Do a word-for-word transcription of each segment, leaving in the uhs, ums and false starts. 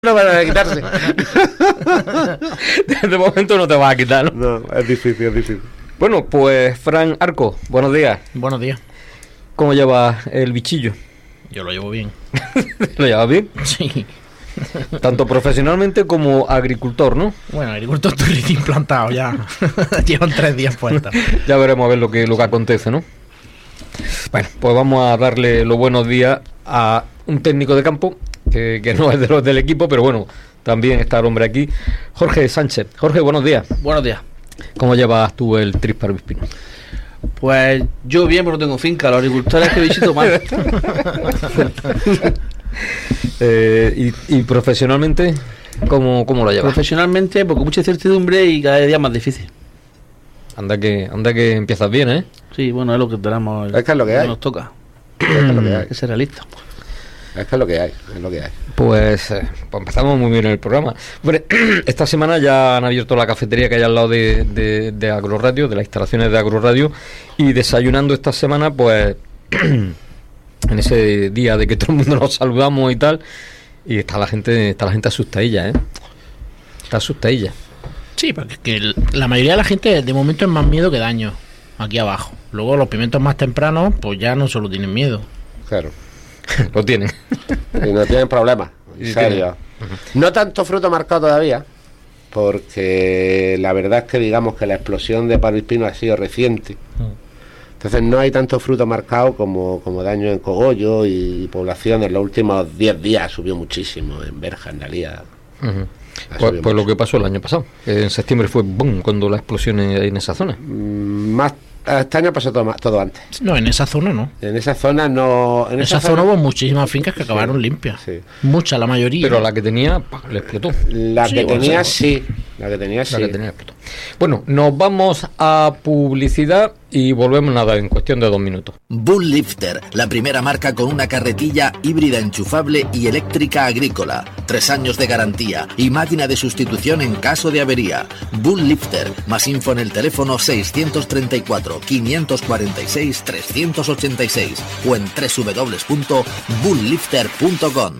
No van a quitarse. De momento no te vas a quitar, ¿no? No, es difícil, es difícil. Bueno, pues Fran Arco, buenos días. Buenos días. ¿Cómo llevas el bichillo? Yo lo llevo bien. ¿Lo llevas bien? Sí. Tanto profesionalmente como agricultor, ¿no? Bueno, agricultor estoy recién implantado ya. Llevan tres días puestos. Ya veremos a ver lo que, lo que acontece, ¿no? Bueno, pues vamos a darle los buenos días a un técnico de campo que, que no es de los del equipo, pero bueno, también está el hombre aquí, Jorge Sánchez. Jorge, buenos días. Buenos días. ¿Cómo llevas tú el Trips Parvispino? Pues yo bien, pero no tengo finca. Los agricultores que visito mal. eh, y, y profesionalmente, ¿cómo, cómo lo llevas? Profesionalmente, porque mucha incertidumbre y cada día más difícil. Anda que anda que empiezas bien, ¿eh? Sí, bueno, es lo que tenemos. Es que es lo que hay. Nos toca. Es que es lo que hay. Hay que ser realistas. Es que es lo que hay, es lo que hay. Pues, eh, pues empezamos muy bien el programa. Bueno, esta semana ya han abierto la cafetería que hay al lado de, de, de Agroradio, de las instalaciones de Agroradio, y desayunando esta semana, pues, en ese día de que todo el mundo nos saludamos y tal, y está la gente, está la gente asustadilla, ¿eh? Está asustadilla. Sí, porque es que la mayoría de la gente de momento es más miedo que daño, aquí abajo. Luego los pimientos más tempranos, pues ya no solo tienen miedo. Claro. Lo tienen. Y no tienen problemas, en Y serio. tienen. No tanto fruto marcado todavía, porque la verdad es que digamos que la explosión de Parvispino ha sido reciente. Entonces no hay tanto fruto marcado como, como daño en cogollo y, y población. En los últimos diez días subió muchísimo, en Berja, en Dalía. Uh-huh. Pues, pues lo que pasó el año pasado, en septiembre fue boom cuando la explosión en, en esa zona. Mm, más este año pasó todo, todo antes. No, en esa zona no. En esa zona no. En En esa, esa zona hubo muchísimas fincas que acabaron sí, limpias. Sí. Muchas, la mayoría. Pero la que tenía, ¡pah!, le explotó. La Sí, que bueno, tenía sí. sí. La que tenía sí. La que tenía explotó. Bueno, nos vamos a publicidad y volvemos nada en cuestión de dos minutos. Bull Lifter, la primera marca con una carretilla híbrida enchufable y eléctrica agrícola. Tres años de garantía y máquina de sustitución en caso de avería. Bull Lifter. Más info en el teléfono seiscientos treinta y cuatro, quinientos cuarenta y seis, trescientos ochenta y seis o en doble u doble u doble u punto bull lifter punto com.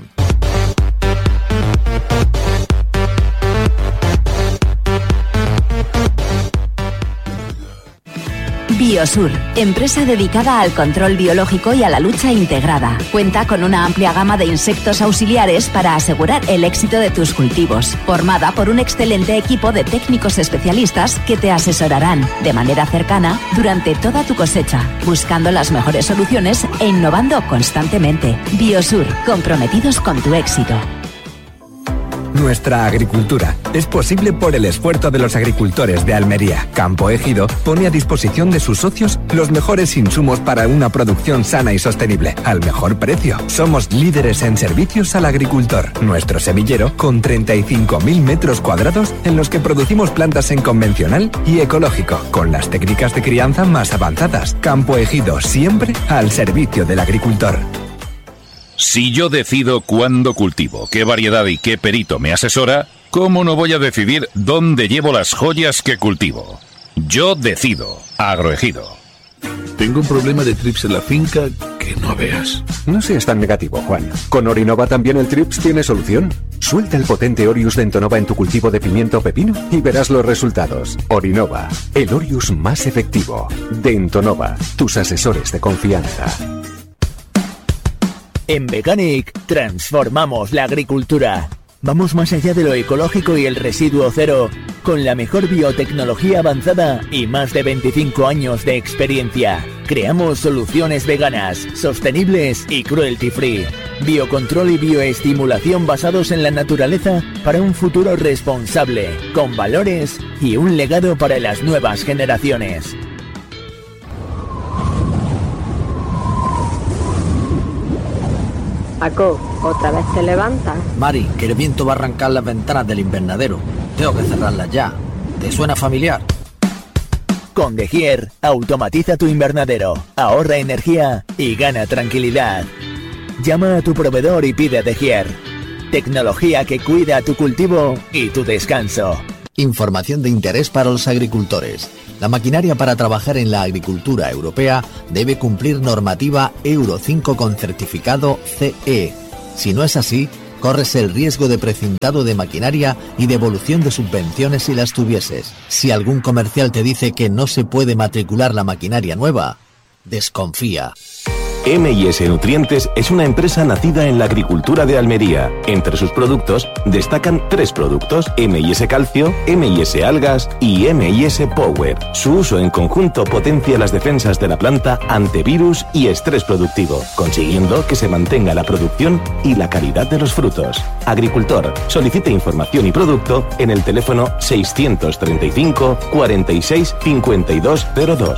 Biosur, empresa dedicada al control biológico y a la lucha integrada. Cuenta con una amplia gama de insectos auxiliares para asegurar el éxito de tus cultivos. Formada por un excelente equipo de técnicos especialistas que te asesorarán de manera cercana durante toda tu cosecha, buscando las mejores soluciones e innovando constantemente. Biosur, comprometidos con tu éxito. Nuestra agricultura es posible por el esfuerzo de los agricultores de Almería. Campo Ejido pone a disposición de sus socios los mejores insumos para una producción sana y sostenible, al mejor precio. Somos líderes en servicios al agricultor. Nuestro semillero, con treinta y cinco mil metros cuadrados en los que producimos plantas en convencional y ecológico, con las técnicas de crianza más avanzadas. Campo Ejido, siempre al servicio del agricultor. Si yo decido cuándo cultivo, qué variedad y qué perito me asesora, ¿cómo no voy a decidir dónde llevo las joyas que cultivo? Yo decido. Agroejido. Tengo un problema de trips en la finca que no veas. No seas tan negativo, Juan. Con Orinova también el trips tiene solución. Suelta el potente Orius Dentonova en tu cultivo de pimiento o pepino y verás los resultados. Orinova, el Orius más efectivo. Dentonova, tus asesores de confianza. En Veganic transformamos la agricultura. Vamos más allá de lo ecológico y el residuo cero, con la mejor biotecnología avanzada y más de veinticinco años de experiencia. Creamos soluciones veganas, sostenibles y cruelty free. Biocontrol y bioestimulación basados en la naturaleza para un futuro responsable, con valores y un legado para las nuevas generaciones. Paco, ¿otra vez te levantas? Mari, que el viento va a arrancar las ventanas del invernadero. Tengo que cerrarlas ya. ¿Te suena familiar? Con De Gier, automatiza tu invernadero, ahorra energía y gana tranquilidad. Llama a tu proveedor y pide De Gier. Tecnología que cuida tu cultivo y tu descanso. Información de interés para los agricultores. La maquinaria para trabajar en la agricultura europea debe cumplir normativa Euro cinco con certificado C E. Si no es así, corres el riesgo de precintado de maquinaria y devolución de subvenciones si las tuvieses. Si algún comercial te dice que no se puede matricular la maquinaria nueva, desconfía. M y S Nutrientes es una empresa nacida en la agricultura de Almería. Entre sus productos destacan tres productos: M y S Calcio, M y S Algas y M y S Power. Su uso en conjunto potencia las defensas de la planta ante virus y estrés productivo, consiguiendo que se mantenga la producción y la calidad de los frutos. Agricultor, solicite información y producto en el teléfono seiscientos treinta y cinco, cuarenta y seis, cincuenta y dos cero dos.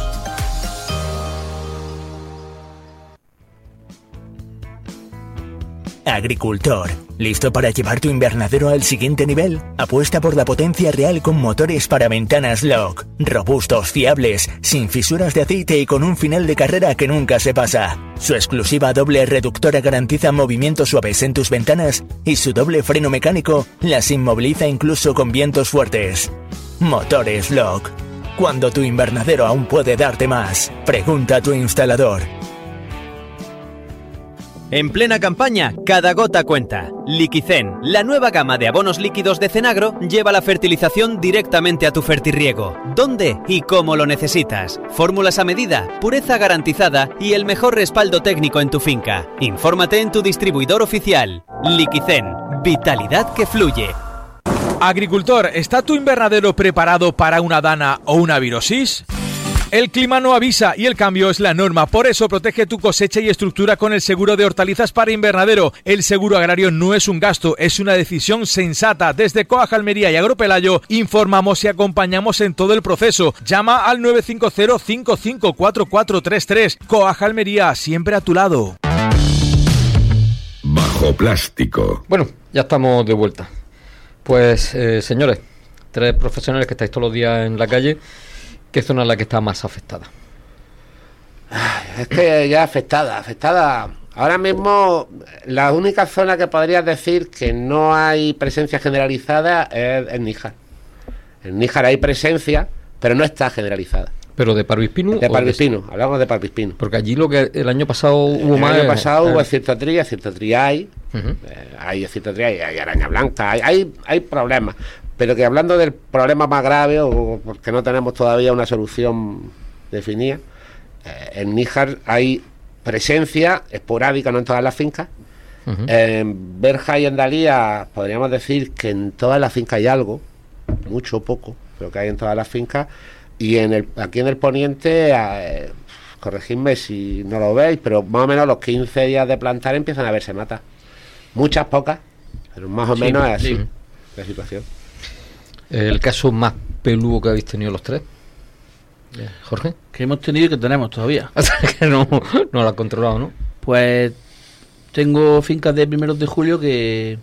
Agricultor, ¿listo para llevar tu invernadero al siguiente nivel? Apuesta por la potencia real con motores para ventanas Lock. Robustos, fiables, sin fisuras de aceite y con un final de carrera que nunca se pasa. Su exclusiva doble reductora garantiza movimientos suaves en tus ventanas y su doble freno mecánico las inmoviliza incluso con vientos fuertes. Motores Lock. Cuando tu invernadero aún puede darte más, pregunta a tu instalador. En plena campaña, cada gota cuenta. Liquicen, la nueva gama de abonos líquidos de Cenagro, lleva la fertilización directamente a tu fertirriego. ¿Dónde y cómo lo necesitas? Fórmulas a medida, pureza garantizada y el mejor respaldo técnico en tu finca. Infórmate en tu distribuidor oficial. Liquicen, vitalidad que fluye. Agricultor, ¿está tu invernadero preparado para una dana o una virosis? El clima no avisa y el cambio es la norma. Por eso protege tu cosecha y estructura con el seguro de hortalizas para invernadero. El seguro agrario no es un gasto, es una decisión sensata. Desde Coag Almería y Agropelayo informamos y acompañamos en todo el proceso. Llama al nueve cinco cero, cinco cinco cuatro cuatro tres tres. Coag Almería, siempre a tu lado. Bajo plástico. Bueno, ya estamos de vuelta. Pues, eh, señores, tres profesionales que estáis todos los días en la calle. ¿Qué zona es la que está más afectada? Es que ya afectada, afectada. Ahora mismo, la única zona que podrías decir que no hay presencia generalizada es en Níjar. En Níjar hay presencia, pero no está generalizada. ¿Pero de Parvispino? De Parvispino, hablamos de Parvispino. Porque allí lo que el año pasado hubo el más... El año pasado eh, hubo cirtotría, cirtotría hay, uh-huh. eh, hay cirtotría, hay, hay araña blanca, hay, hay, hay problemas. Pero que hablando del problema más grave, o porque no tenemos todavía una solución definida, eh, en Níjar hay presencia esporádica, no en todas las fincas. Uh-huh. En Berja y en Dalía podríamos decir que en todas las fincas hay algo, mucho o poco, pero que hay en todas las fincas. Y en el aquí en el poniente, eh, corregidme si no lo veis, pero más o menos los quince días de plantar empiezan a verse matas. Muchas, pocas, pero más o sí, menos es así sí. La situación. ¿El caso más peludo que habéis tenido los tres? Jorge. Que hemos tenido y que tenemos todavía. Que no, no lo has controlado, ¿no? Pues tengo fincas de primeros de julio que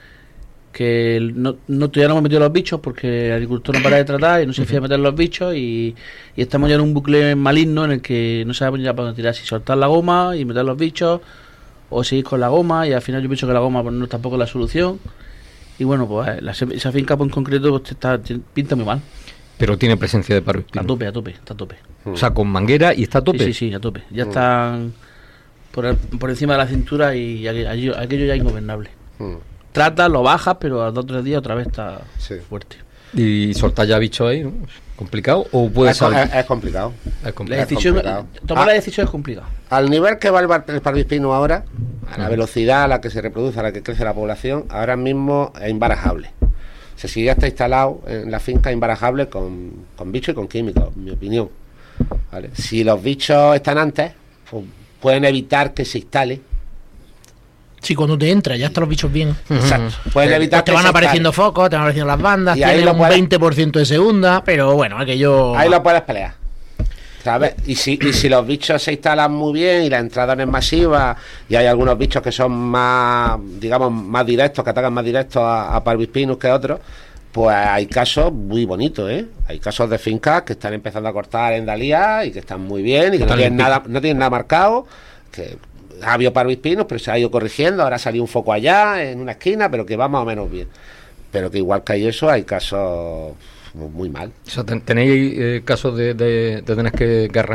que no, no todavía no hemos metido los bichos porque el agricultor no para de tratar y no se fía a meter los bichos y, y estamos ya en un bucle maligno en el que no sabemos ya para dónde tirar, si soltar la goma y meter los bichos o seguir con la goma, y al final yo pienso que la goma pues, no es tampoco la solución. Y bueno, pues la, esa finca pues, en concreto pues, está, pinta muy mal. Pero tiene presencia de Parvispino. A tope, a tope, está a tope. O sea, con manguera y está a tope. Sí, sí, sí, a tope. Ya mm. están por, el, por encima de la cintura y aquello, aquello ya es ingobernable. Mm. Trata, lo bajas, pero a dos o tres días otra vez está sí. fuerte. ¿Y soltar ya bicho ahí? ¿No? ¿Complicado? ¿O puede es, ser? Es, es complicado. Es complicado. La decisión, es complicado. Tomar ah, la decisión es complicado. Al nivel que va el, el Parvispino ahora, a la velocidad a la que se reproduce, a la que crece la población, ahora mismo es imbarajable. O sea, si ya está instalado en la finca, es imbarajable con, con bichos y con químicos, en mi opinión. ¿Vale? Si los bichos están antes, pues pueden evitar que se instale. Sí, cuando te entra, ya están los bichos bien. Exacto. Pueden evitar pues te van apareciendo instale. Focos, te van apareciendo las bandas, tienen un puedes... veinte por ciento de segunda, pero bueno, aquello... Ahí lo puedes pelear, ¿sabes? Y si, y si los bichos se instalan muy bien y la entrada no es masiva y hay algunos bichos que son más, digamos, más directos, que atacan más directos a, a Parvispinus que otros, pues hay casos muy bonitos, ¿eh? Hay casos de fincas que están empezando a cortar en Dalía y que están muy bien y que no tienen nada, no tienen nada marcado, que... ha habido Parvispinus, pero se ha ido corrigiendo, ahora salió un foco allá, en una esquina, pero que va más o menos bien. Pero que igual que hay eso, hay casos muy mal. O sea, ¿tenéis eh, casos de, de, de tener que, que arrancar?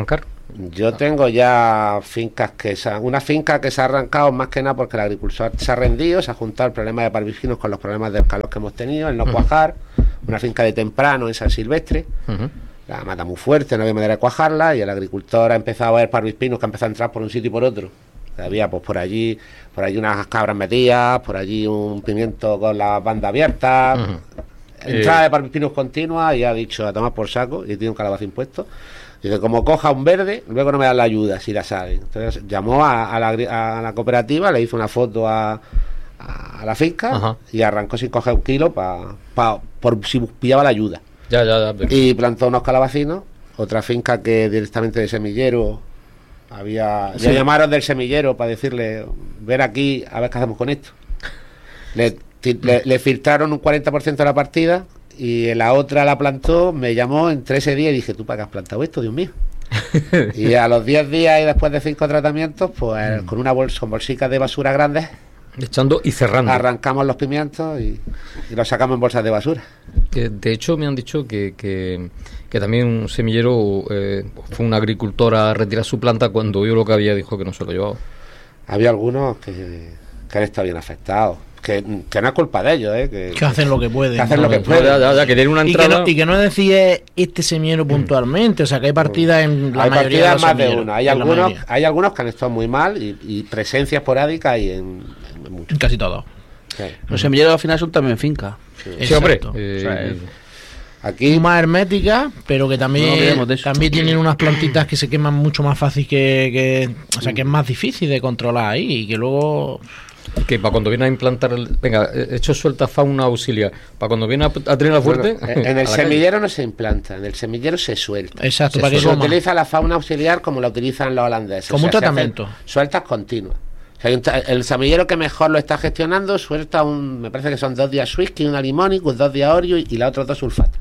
Yo tengo ya fincas que se han, una finca que se ha arrancado más que nada porque el agricultor se ha rendido, se ha juntado el problema de parvispinos con los problemas del calor que hemos tenido, el no cuajar, una finca de temprano en San Silvestre, uh-huh. la mata muy fuerte, no había manera de cuajarla y el agricultor ha empezado a ver parvispinos que ha empezado a entrar por un sitio y por otro. Había pues por allí, por allí unas cabras metidas, por allí un pimiento con la banda abierta, uh-huh. entrada eh. de parvispinos continua y ha dicho a tomar por saco y tiene un calabacín puesto. Dice, como coja un verde, luego no me dan la ayuda, si la saben. Entonces llamó a, a, la, a la cooperativa, le hizo una foto a, a, a la finca Ajá. y arrancó sin coger un kilo pa, pa, por si pillaba la ayuda. Ya, ya, ya. Pero... Y plantó unos calabacinos, otra finca que directamente de semillero había... Sí. Ya llamaron del semillero para decirle, ven aquí a ver qué hacemos con esto. Le, le, le filtraron un cuarenta por ciento de la partida... Y la otra la plantó, me llamó entre ese día y dije, ¿tú para qué has plantado esto, Dios mío? Y a los diez días y después de cinco tratamientos, pues mm. con una bolsa, con bolsicas de basura grandes, echando y cerrando, arrancamos los pimientos y, y los sacamos en bolsas de basura. Que de hecho me han dicho que, que, que también un semillero eh, fue un agricultor a retirar su planta cuando vio lo que había, dijo que no se lo llevaba. Había algunos que, que han estado bien afectados. Que, que no es culpa de ellos, ¿eh? Que, que hacen lo que pueden. Que hacen ¿no? lo que pueden. Ya, ya, ya, que tienen una entrada... y, que no, y que no decís este semillero puntualmente, o sea que hay partidas en la hay mayoría de los más de semilleros, uno. Hay algunos, hay algunos que han estado muy mal y, y presencia esporádica hay en, en muchos. Casi todos. Sí. Los semilleros al final son también fincas. Sí, sí, hombre. Eh, o sea, es... Aquí más hermética, pero que también no también tienen unas plantitas que se queman mucho más fácil que, que o sea que es más difícil de controlar ahí y que luego que para cuando viene a implantar el, venga, he hecho suelta fauna auxiliar, para cuando viene a, a tener la fuerte, bueno, en el semillero no se implanta, en el semillero se suelta. Exacto, se, para que se utiliza la fauna auxiliar como la utilizan los holandeses, como o sea, un tratamiento, sueltas continuas. O sea, un, el semillero que mejor lo está gestionando suelta un, me parece que son dos días whisky, una limónicos, dos días oreo y, y la otra dos sulfato.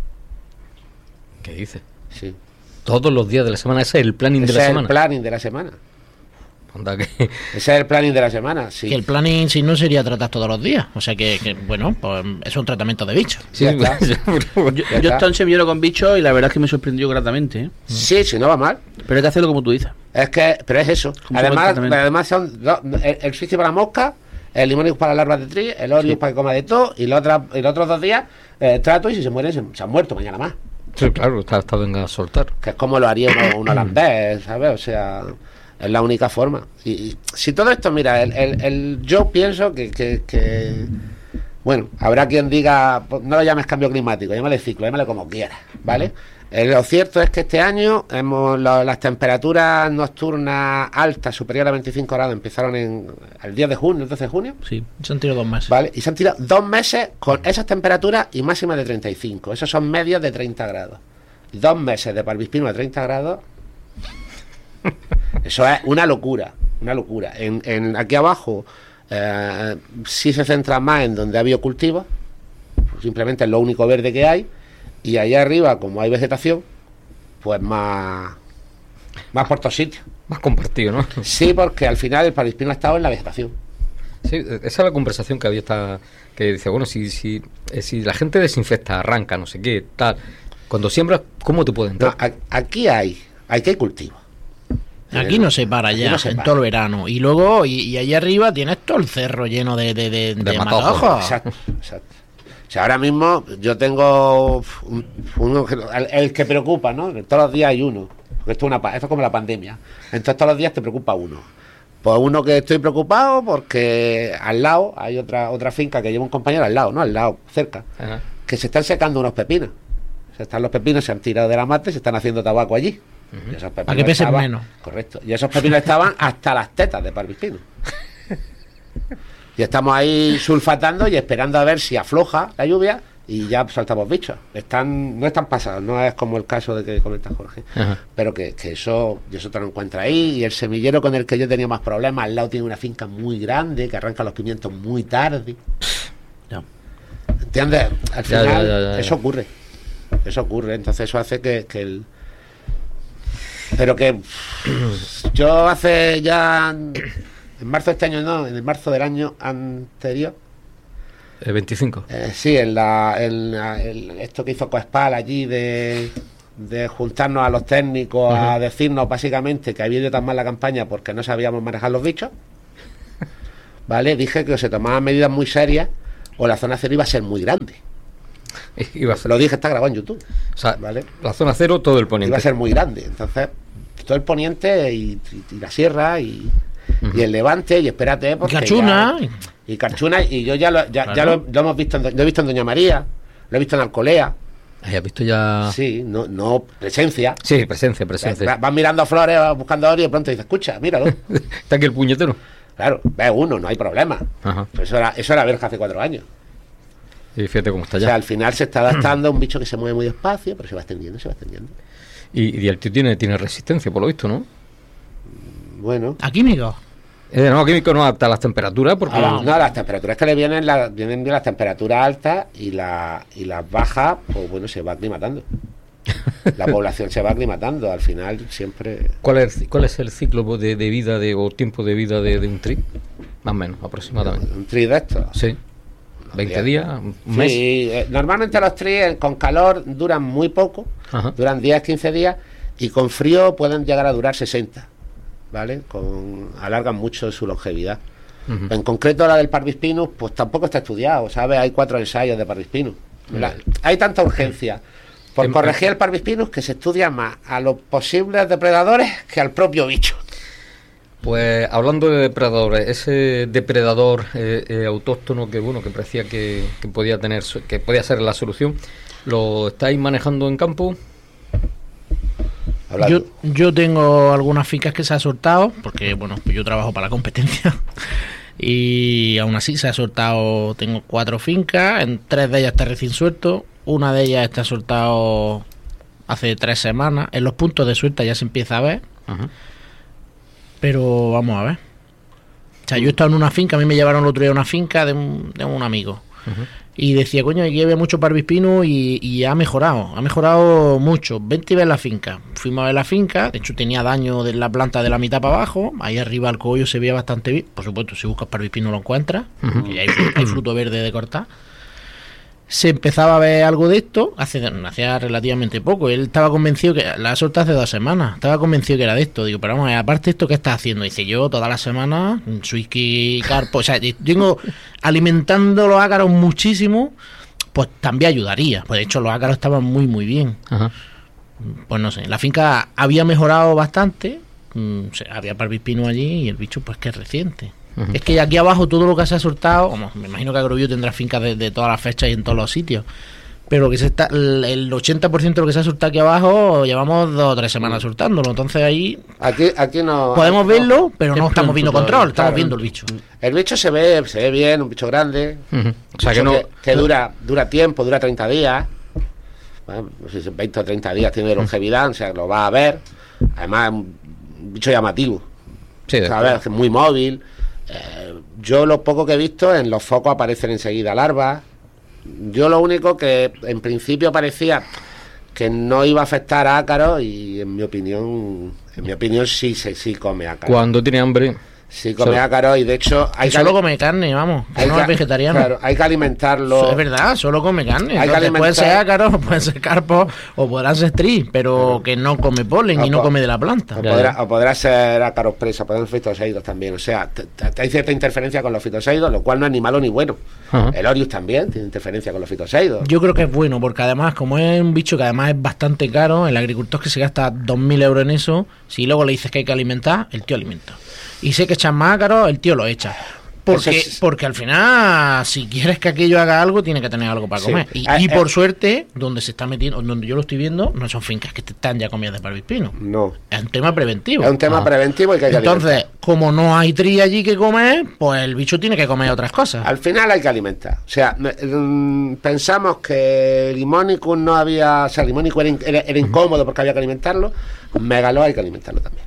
¿Qué dices? Sí. Todos los días de la semana, ese es el planning ese de la es semana. El planning de la semana. Anda que... Ese es el planning de la semana, sí. Que el planning si no sería tratar todos los días. O sea que, que bueno, pues es un tratamiento de bichos. Sí, ya yo yo he estado en semillero con bichos y la verdad es que me sorprendió gratamente, ¿eh? Sí, sí, no va mal. Pero hay que hacerlo como tú dices. Es que, pero es eso. Además, además son dos, el, el suicidio para la mosca, el limónico para las larvas de tri, el oreo sí. para que coma de todo, y los otros, y los otros dos días eh, trato y si se mueren, se, se han muerto mañana más. Sí, claro, está, está venga a soltar. Que es como lo haría un, un holandés, ¿sabes? O sea, es la única forma. Y, y si todo esto, mira, el, el, el yo pienso que, que, que, bueno, habrá quien diga, no lo llames cambio climático, llámale ciclo, llámale como quieras, ¿vale? Eh, lo cierto es que este año hemos lo, las temperaturas nocturnas altas, superiores a veinticinco grados, empezaron en el diez de junio, el doce de junio. Sí, se han tirado dos meses. ¿Vale? Y se han tirado dos meses con esas temperaturas y máximas de treinta y cinco. Esos son medios de treinta grados. Dos meses de parvispino a treinta grados. Eso es una locura, una locura. En, en aquí abajo eh, sí se centra más en donde ha habido cultivos, simplemente es lo único verde que hay. Y allá arriba, como hay vegetación, pues más más por todos sitios. Más compartido, ¿no? Sí, porque al final el parvispino ha estado en la vegetación. Sí, esa es la conversación que había esta, que dice, bueno, si si, eh, si la gente desinfecta, arranca, no sé qué, tal, cuando siembras, ¿cómo te puede entrar? No, a, aquí hay, aquí hay cultivo. Aquí no se para ya, no se en para. Todo el verano. Y luego, y, y allá arriba tienes todo el cerro lleno de, de, de, de, de matojos. Exacto, exacto. O sea, ahora mismo yo tengo un, uno, el, el que preocupa, ¿no? Todos los días hay uno. Porque esto es, una, esto es como la pandemia. Entonces todos los días te preocupa uno. Pues uno que estoy preocupado porque al lado hay otra otra finca que lleva un compañero al lado, ¿no? Al lado, cerca. Ajá. Que se están secando unos pepinos. Se están los pepinos, se han tirado de la mata y se están haciendo tabaco allí. Uh-huh. Y esos pepinos para que pesen estaban, menos. Correcto. Y esos pepinos estaban hasta las tetas de parvispino. Y estamos ahí sulfatando y esperando a ver si afloja la lluvia y ya saltamos bichos. Están, no están pasados, no es como el caso de que comenta Jorge. Ajá. Pero que, que eso, eso te lo encuentra ahí. Y el semillero con el que yo tenía más problemas, al lado tiene una finca muy grande que arranca los pimientos muy tarde. Ya. ¿Entiendes? Al final, ya, ya, ya, ya. eso ocurre. Eso ocurre. Entonces eso hace que, que el... Pero que yo hace ya... En marzo de este año no, en el marzo del año anterior. ¿El veinticinco? Eh, sí, en la, en la, el, esto que hizo Coespal allí de, de juntarnos a los técnicos uh-huh. a decirnos básicamente que había ido tan mal la campaña porque no sabíamos manejar los bichos, ¿vale? Dije que o se tomaban medidas muy serias o la zona cero iba a ser muy grande. Iba a ser... Lo dije, está grabado en YouTube. O sea, ¿vale? La zona cero, todo el poniente. Iba a ser muy grande. Entonces, todo el poniente y, y, y la sierra y, uh-huh. y el levante y espérate. Porque Carchuna. Ya, y Carchuna. Y yo ya lo, ya, claro. ya lo, lo hemos visto, en, lo he visto en Doña María, lo he visto en Alcolea. ¿Has visto ya? Sí, no, no, presencia. Sí, presencia, presencia. Vas mirando flores, buscando oro y de pronto dices, escucha, míralo. Está aquí el puñetero. Claro, ve uno, no hay problema. Ajá. Pues eso era, eso era Berja hace cuatro años. Y fíjate cómo está ya. O sea, al final se está adaptando a un bicho que se mueve muy despacio, pero se va extendiendo, se va extendiendo. Y, y el tío tiene, tiene resistencia, por lo visto, ¿no? Bueno. ¿A químicos? Eh, no, químico no adapta a las temperaturas porque... Ah, no, las temperaturas que le vienen, la, vienen bien las temperaturas altas y, la, y las bajas, pues bueno, se va aclimatando. La población se va aclimatando, al final siempre... ¿Cuál es, cuál es el ciclo de, de vida de, o tiempo de vida de, de un tri? Más o menos, aproximadamente. ¿Un tri de estos? Sí. ¿veinte días? ¿Un mes? Sí, eh, normalmente los tris con calor duran muy poco, ajá. duran diez, quince días, y con frío pueden llegar a durar sesenta. ¿Vale? Con, alargan mucho su longevidad. Uh-huh. En concreto la del Parvispinus, pues tampoco está estudiado, ¿sabes? Hay cuatro ensayos de Parvispinus. Uh-huh. Hay tanta urgencia por corregir el Parvispinus que se estudia más a los posibles depredadores que al propio bicho. Pues hablando de depredadores, ese depredador eh, eh, autóctono que bueno que parecía que, que podía tener, que podía ser la solución, ¿lo estáis manejando en campo? Yo, yo tengo algunas fincas que se ha soltado, porque bueno, pues yo trabajo para la competencia y aún así se ha soltado. Tengo cuatro fincas, en tres de ellas está recién suelto, una de ellas está soltado hace tres semanas. En los puntos de suelta ya se empieza a ver, uh-huh. pero vamos a ver. O sea, yo he estado en una finca, a mí me llevaron el otro día a una finca de un, de un amigo. Uh-huh. Y decía, coño, aquí había mucho Parvispinus y, y ha mejorado, ha mejorado mucho. Vente y ver la finca. Fuimos a ver la finca, de hecho tenía daño de la planta de la mitad para abajo, ahí arriba el cogollo se veía bastante bien. Por supuesto, si buscas Parvispinus lo encuentras, uh-huh. y hay, hay fruto verde de cortar. Se empezaba a ver algo de esto hace hacía relativamente poco. Él estaba convencido que la soltó hace dos semanas. Estaba convencido que era de esto. Digo, pero vamos, aparte de esto, ¿qué estás haciendo? Dice, yo todas las semanas, suiki, carpo. O sea, tengo alimentando los ácaros muchísimo, pues también ayudaría. Pues de hecho, los ácaros estaban muy, muy bien. Ajá. Pues no sé, la finca había mejorado bastante. O sea, había Parvispinus allí y el bicho, pues que es reciente. Uh-huh. Es que aquí abajo todo lo que se ha soltado, como, me imagino que Agrobio tendrá fincas de, de todas las fechas y en todos los sitios, pero que se está el, el ochenta por ciento de lo que se ha soltado aquí abajo llevamos dos o tres semanas soltándolo, entonces ahí aquí, aquí no podemos no, verlo, pero no estamos viendo control, estamos claro, viendo el bicho. El bicho se ve, se ve bien, un bicho grande, uh-huh. o sea que no que, que dura, dura tiempo, dura treinta días, bueno, no sé si veinte o treinta días tiene de longevidad, o sea, lo va a ver, además es un bicho llamativo, sí, ¿sabes? Es muy móvil. Eh, yo lo poco que he visto, en los focos aparecen enseguida larvas. Yo lo único que en principio parecía que no iba a afectar a ácaros y en mi opinión, en mi opinión sí, sí, sí come ácaros. Cuando tiene hambre. Sí come ácaros y de hecho hay y solo que, come carne, vamos, que no es vegetariano. Claro, hay que alimentarlo. Es verdad, solo come carne. Hay que puede ser ácaros, pueden ser carpos o podrán ser tris, pero claro. que no come polen o y no po- come de la planta. O podrá, o podrá ser ácaros presa, pueden ser fitoseidos también. O sea, t- t- hay cierta interferencia con los fitoseidos, lo cual no es ni malo ni bueno. Uh-huh. El Orius también tiene interferencia con los fitoseidos. Yo creo que es bueno, porque además, como es un bicho que además es bastante caro, el agricultor que se gasta dos mil euros en eso, si luego le dices que hay que alimentar, el tío alimenta. Y sé que echan más ácaros, el tío lo echa. Porque, es... porque al final, si quieres que aquello haga algo, tiene que tener algo para sí. comer. Y, eh, y por eh, suerte, donde se está metiendo, donde yo lo estoy viendo, no son fincas que te están ya comidas de Parvispinus. No. Es un tema preventivo. Es un tema ah. preventivo y que hay que Entonces, alimentar. Como no hay tri allí que comer, pues el bicho tiene que comer otras cosas. Al final hay que alimentar. O sea, mm, pensamos que Limonicus no había... O sea, Limonicus era, era, era incómodo porque había que alimentarlo. Megalo hay que alimentarlo también.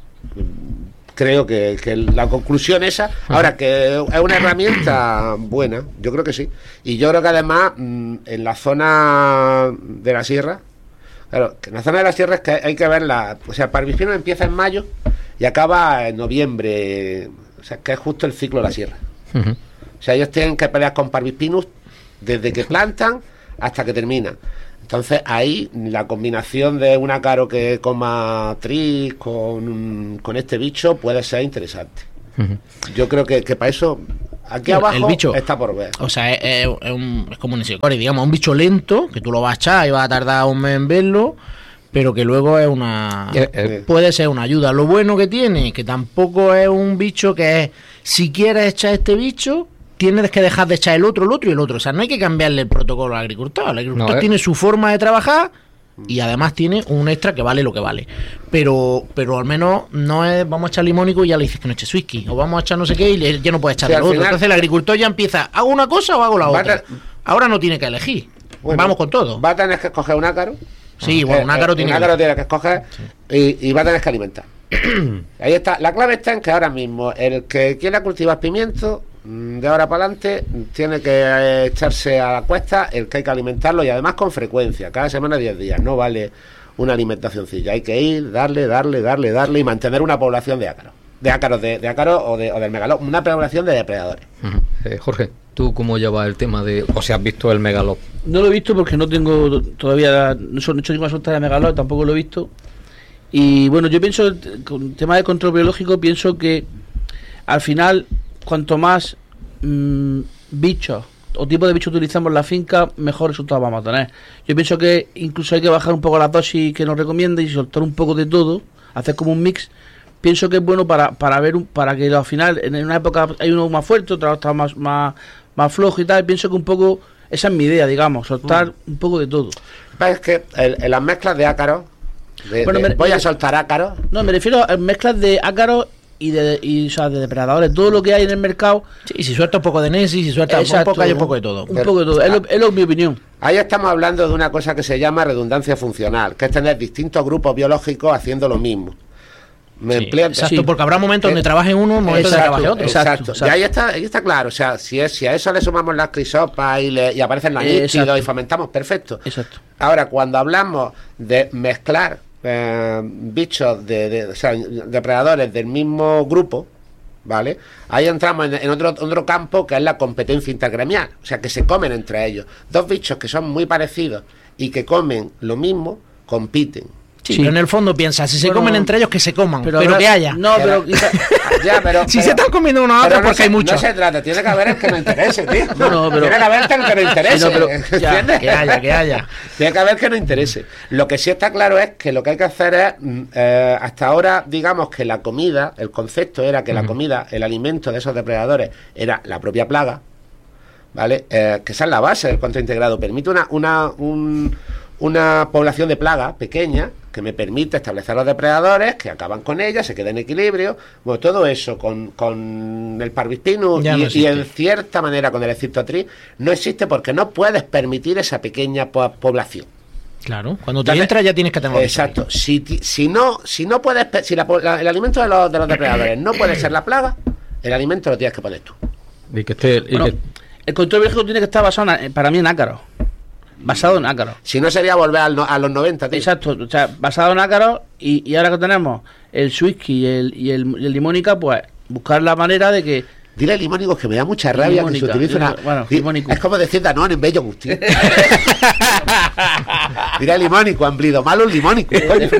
Creo que, que la conclusión esa, ahora que es una herramienta buena, yo creo que sí, y yo creo que además en la zona de la sierra, claro, que en la zona de la sierra es que hay que verla, o sea, Parvispinus empieza en mayo y acaba en noviembre, o sea, que es justo el ciclo de la sierra. Uh-huh. O sea, ellos tienen que pelear con Parvispinus desde que plantan hasta que terminan. Entonces ahí la combinación de un ácaro que coma tris con, con este bicho puede ser interesante. Uh-huh. Yo creo que, que para eso aquí abajo el bicho, está por ver. O sea, es, es, es, un, es como un Nishiori, digamos, un bicho lento que tú lo vas a echar y vas a tardar un mes en verlo, pero que luego es una eh, eh. puede ser una ayuda. Lo bueno que tiene, que tampoco es un bicho que es, si quieres echar este bicho, tienes que dejar de echar el otro, el otro y el otro. O sea, no hay que cambiarle el protocolo al agricultor. El agricultor no, eh. tiene su forma de trabajar y además tiene un extra que vale lo que vale. Pero pero al menos no es vamos a echar limónico y ya le dices que no eche whisky. O vamos a echar no sé qué y ya no puedes echar sí, el otro. Final, entonces el agricultor ya empieza, ¿hago una cosa o hago la otra? Te... Ahora no tiene que elegir. Bueno, vamos con todo. Va a tener que escoger un ácaro. Sí, bueno, un ácaro, eh, tiene, un ácaro que... tiene que escoger y, y va a tener que alimentar. Ahí está. La clave está en que ahora mismo el que quiera cultivar pimiento, de ahora para adelante, tiene que eh, echarse a la cuesta el que hay que alimentarlo y además con frecuencia, cada semana diez días. No vale una alimentacióncilla. Hay que ir, darle, darle, darle, darle y mantener una población de ácaros. De ácaros, de, de ácaros o, de, o del megalop. Una población de depredadores. Uh-huh. eh, Jorge, ¿tú cómo llevas el tema de... o sea, has visto el megalop? No lo he visto porque no tengo todavía... No he hecho ninguna suelta de megalop, tampoco lo he visto. Y bueno, yo pienso, con el tema de control biológico, pienso que al final, cuanto más mmm, bichos o tipo de bichos utilizamos en la finca, mejor resultados vamos a tener. Yo pienso que incluso hay que bajar un poco la dosis que nos recomienda y soltar un poco de todo, hacer como un mix. Pienso que es bueno para para ver un, para que al final, en una época hay uno más fuerte, otro está más, más, más flojo y tal. Pienso que un poco, esa es mi idea, digamos, soltar mm. un poco de todo. Es que en, en las mezclas de ácaros, de, bueno, de, me, voy a soltar ácaros. No, me refiero a mezclas de ácaros y de y, o sea, de depredadores, todo lo que hay en el mercado. Sí, y si suelta un poco de Nessie, si suelta exacto, un poco, hay un poco de todo. Un Pero, poco de todo, es, lo, es lo, mi opinión. Ahí estamos hablando de una cosa que se llama redundancia funcional, que es tener distintos grupos biológicos haciendo lo mismo. Me sí, emplea, exacto, sí. Porque habrá momentos eh, donde trabaje uno, momentos donde trabaje otro. Exacto, exacto. exacto. Y ahí está, ahí está claro. O sea, si, es, si a eso le sumamos las crisopas y, le, y aparecen los nítidos y fomentamos, perfecto. Exacto. Ahora, cuando hablamos de mezclar eh, bichos, de, de, o sea, depredadores del mismo grupo, ¿vale? Ahí entramos en, en otro, otro campo que es la competencia intergremial. O sea, que se comen entre ellos. Dos bichos que son muy parecidos y que comen lo mismo, compiten. Sí, sí, pero en el fondo piensa, si se bueno, comen entre ellos, que se coman, pero, pero ahora, que haya. No, pero... ya, pero si pero, se están comiendo uno a otro, porque no se, hay muchos. No se trata, tiene que haber el que nos interese, tío. No, no, pero... Tiene que haber el que nos interese. Sí, no, pero, ya, que haya, que haya. Tiene que haber el que nos interese. Lo que sí está claro es que lo que hay que hacer es, eh, hasta ahora, digamos que la comida, el concepto era que uh-huh. la comida, el alimento de esos depredadores, era la propia plaga, ¿vale? Eh, que esa es la base del control integrado. Permite una, una, un, una población de plaga pequeña, que me permite establecer los depredadores que acaban con ella, se queda en equilibrio. Bueno, todo eso con, con el Parvispinus y, no y en cierta manera con el Esciptotris no existe porque no puedes permitir esa pequeña po población. Claro, cuando te entras ya tienes que tener. Exacto. Si, si no, si no puedes, si la, la, el alimento de los, de los depredadores no puede ser la plaga, el alimento lo tienes que poner tú. Y que esté, y bueno, que... El control biológico tiene que estar basado en, para mí en ácaros. Basado en ácaros. Si no sería volver al no, a los noventa, tío. Exacto, o sea, basado en ácaros y, y ahora que tenemos el Swisky y el, y el, y el limónica, pues buscar la manera de que... Dile limónico que me da mucha rabia limónica, que se utilice una... Bueno, limónico. Es como decir Danone en bello gusto. Dile limónico, amplido, malo el limónico.